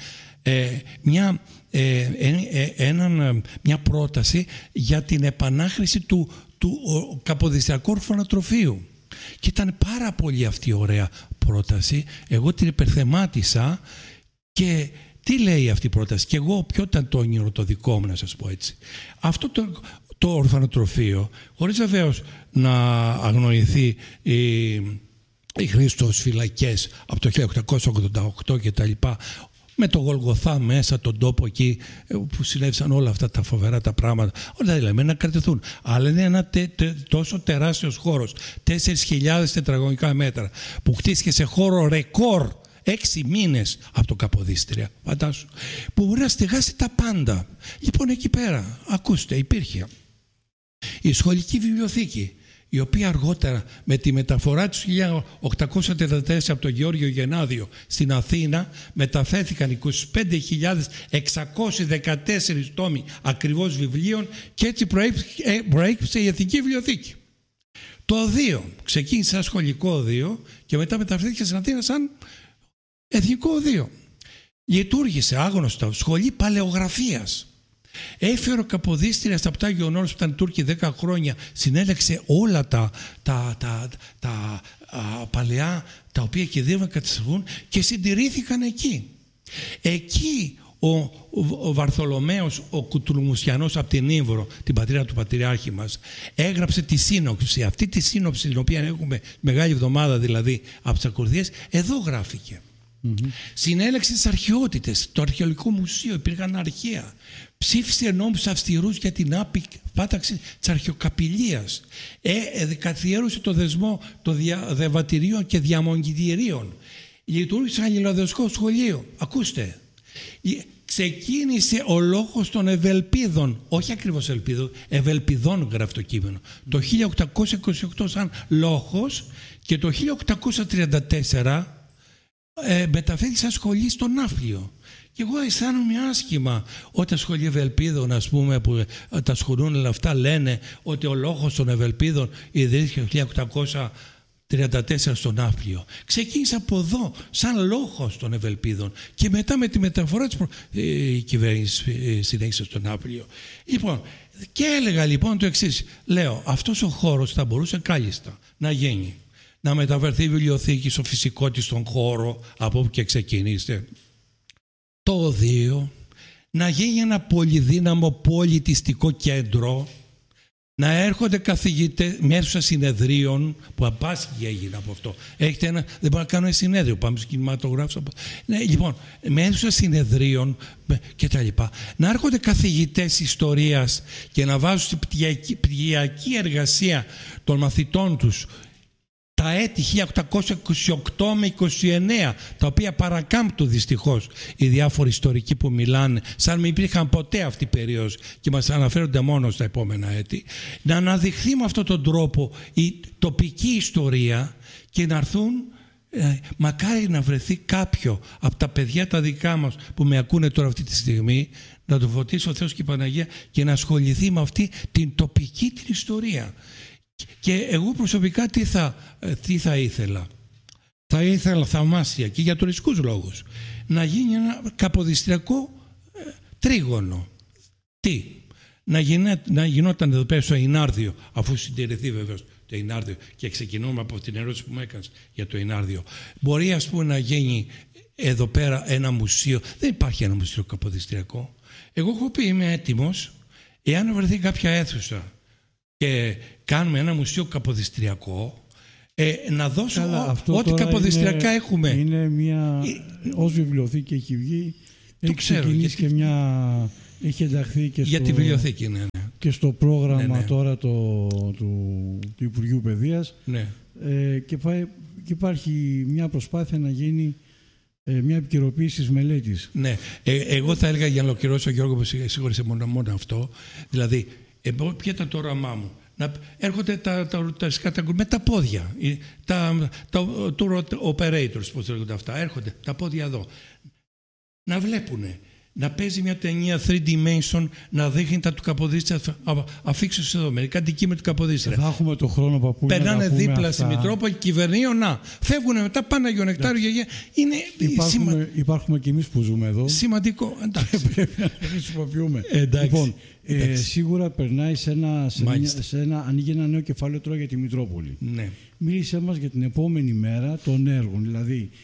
μια πρόταση για την επανάχρηση του καποδιστριακού ορφανοτροφείου. Και ήταν πάρα πολύ αυτή ωραία πρόταση. Εγώ την υπερθεμάτισα και τι λέει αυτή η πρόταση? Και εγώ ποιο ήταν το όνειρο το δικό μου, να σας πω έτσι? Αυτό το ορφανοτροφείο, χωρίς βεβαίως να αγνοηθεί η χρήση των φυλακές από το 1888 και τα λοιπά, με το Γολγοθά μέσα, τον τόπο εκεί που συνέβησαν όλα αυτά τα φοβερά τα πράγματα, όλα δηλαδή να κρατηθούν. Αλλά είναι ένα τόσο τεράστιος χώρος, 4.000 τετραγωνικά μέτρα, που χτίστηκε σε χώρο ρεκόρ 6 μήνες από το Καποδίστρια, φαντάσου, που μπορεί να στεγάσει τα πάντα. Λοιπόν, εκεί πέρα, ακούστε, υπήρχε η σχολική βιβλιοθήκη, η οποία αργότερα με τη μεταφορά του 1834 από τον Γεώργιο Γενάδιο στην Αθήνα μεταφέρθηκαν 25.614 τόμοι ακριβώς βιβλίων και έτσι προέκυψε η Εθνική Βιβλιοθήκη. Το οδείο ξεκίνησε σαν σχολικό οδείο και μετά μεταφέρθηκε στην Αθήνα σαν εθνικό οδείο. Λειτουργήσε άγνωστα σχολή παλαιογραφίας. Έφερε ο Καποδίστρια στα Πτάγιο Όρος που ήταν Τούρκοι 10 χρόνια, συνέλεξε όλα τα παλαιά τα οποία κινδύνευαν να καταστραφούν και συντηρήθηκαν εκεί. Εκεί ο Βαρθολομαίος ο Κουτρουμουσιανός από την Ήμβρο, την πατρίδα του πατριάρχη μας, έγραψε τη σύνοψη. Αυτή τη σύνοψη την οποία έχουμε Μεγάλη Εβδομάδα δηλαδή από τις ακολουθίες, εδώ γράφηκε. Συνέλεξε τις αρχαιότητες, το Αρχαιολογικό Μουσείο, υπήρχαν αρχαία. Ψήφισε νόμους αυστηρούς για την πάταξη της αρχαιοκαπηλείας. Καθιέρωσε το δεσμό των διαβατηρίων και διαμονητηρίων. Λειτουργήσε αλληλαδεωτικό σχολείο. Ακούστε. Ξεκίνησε ο λόγος των Ευελπίδων, όχι ακριβώς Ελπίδων, Ευελπιδών γράφει το κείμενο, το 1828 σαν λόγος, και το 1834 μεταφέρει σαν σχολή στο Ναύπλιο. Και εγώ αισθάνομαι άσχημα όταν σχολή Ευελπίδων, ας πούμε, που τα σχολούν όλα αυτά, λένε ότι ο λόγος των Ευελπίδων ιδρύθηκε το 1834 στο Ναύπλιο. Ξεκίνησε από εδώ σαν λόγος των Ευελπίδων και μετά με τη μεταφορά της η κυβέρνηση συνέχισε στο Ναύπλιο. Λοιπόν, και έλεγα λοιπόν το εξής, λέω, αυτός ο χώρος θα μπορούσε κάλλιστα να γίνει, να μεταφερθεί η βιβλιοθήκη στο φυσικό της τον χώρο από όπου και ξεκινήστε, το οδείο, να γίνει ένα πολυδύναμο πολιτιστικό κέντρο, να έρχονται καθηγητές με αίθουσα συνεδρίων, που απάσχει έγινε από αυτό. Έχετε δεν μπορώ να κάνω ένα συνέδριο, πάμε στους κινηματογράφους. Ναι, λοιπόν, με αίθουσα συνεδρίων και τα λοιπά. Να έρχονται καθηγητές ιστορίας και να βάζουν στην πτυχιακή εργασία των μαθητών τους τα έτη 1828 με 29, τα οποία παρακάμπτουν δυστυχώς οι διάφοροι ιστορικοί που μιλάνε, σαν μην υπήρχαν ποτέ αυτή η περίοδος και μας αναφέρονται μόνο στα επόμενα έτη, να αναδειχθεί με αυτόν τον τρόπο η τοπική ιστορία και να έρθουν, μακάρι να βρεθεί κάποιο από τα παιδιά τα δικά μας που με ακούνε τώρα αυτή τη στιγμή, να το φωτίσει ο Θεός και η Παναγία και να ασχοληθεί με αυτή την τοπική την ιστορία. Και εγώ προσωπικά τι θα ήθελα? Θα ήθελα θαυμάσια και για τουριστικούς λόγους να γίνει ένα καποδιστριακό τρίγωνο. Τι? Να γινόταν εδώ πέρα στο Ινάρδιο, αφού συντηρηθεί βεβαίως το Ινάρδιο, και ξεκινούμε από την ερώτηση που μου έκανες για το Ινάρδιο. Μπορεί, ας πούμε, να γίνει εδώ πέρα ένα μουσείο. Δεν υπάρχει ένα μουσείο καποδιστριακό. Εγώ έχω πει, είμαι έτοιμος, εάν βρεθεί κάποια αίθουσα και κάνουμε ένα μουσείο καποδιστριακό, να δώσω ό,τι καποδιστριακά έχουμε. Είναι μια, ως βιβλιοθήκη έχει βγει, έχει ξεκινήσει και μια, έχει ενταχθεί και για τη βιβλιοθήκη, ναι. Και στο πρόγραμμα τώρα του Υπουργείου Παιδείας. Ναι. Και υπάρχει μια προσπάθεια να γίνει μια επικαιροποίηση της μελέτης. Ναι. Εγώ θα έλεγα, για να ολοκληρώσω, Γιώργο, που σίγουρισε μόνο αυτό, δηλαδή, ποια ήταν το όραμά μου. Να έρχονται τα με τα πόδια, τα tour operators, πώς λέγονται αυτά, έρχονται τα πόδια εδώ, να βλέπουνε, να παίζει μια ταινία 3 dimension, να δείχνει τα του Καποδίστρια, αφήξω εδώ μερικά αντικείμενα του Καποδίστρια. Θα έχουμε το χρόνο, παππού. Περνάνε δίπλα στη Μητρόπολη, κυβερνείο, να φεύγουν μετά, πάνε Αγιο Νεκτάριο, είναι υπάρχουμε κι εμείς που ζούμε εδώ. Σημαντικό, εντάξει. Πρέπει να χρησιμοποιούμε. Λοιπόν, σίγουρα περνάει ανοίγει ένα νέο κεφάλαιο τώρα για τη Μητρόπολη. Ναι. Μίλησέ μας για την επόμενη μέρα των έργων, δηλαδή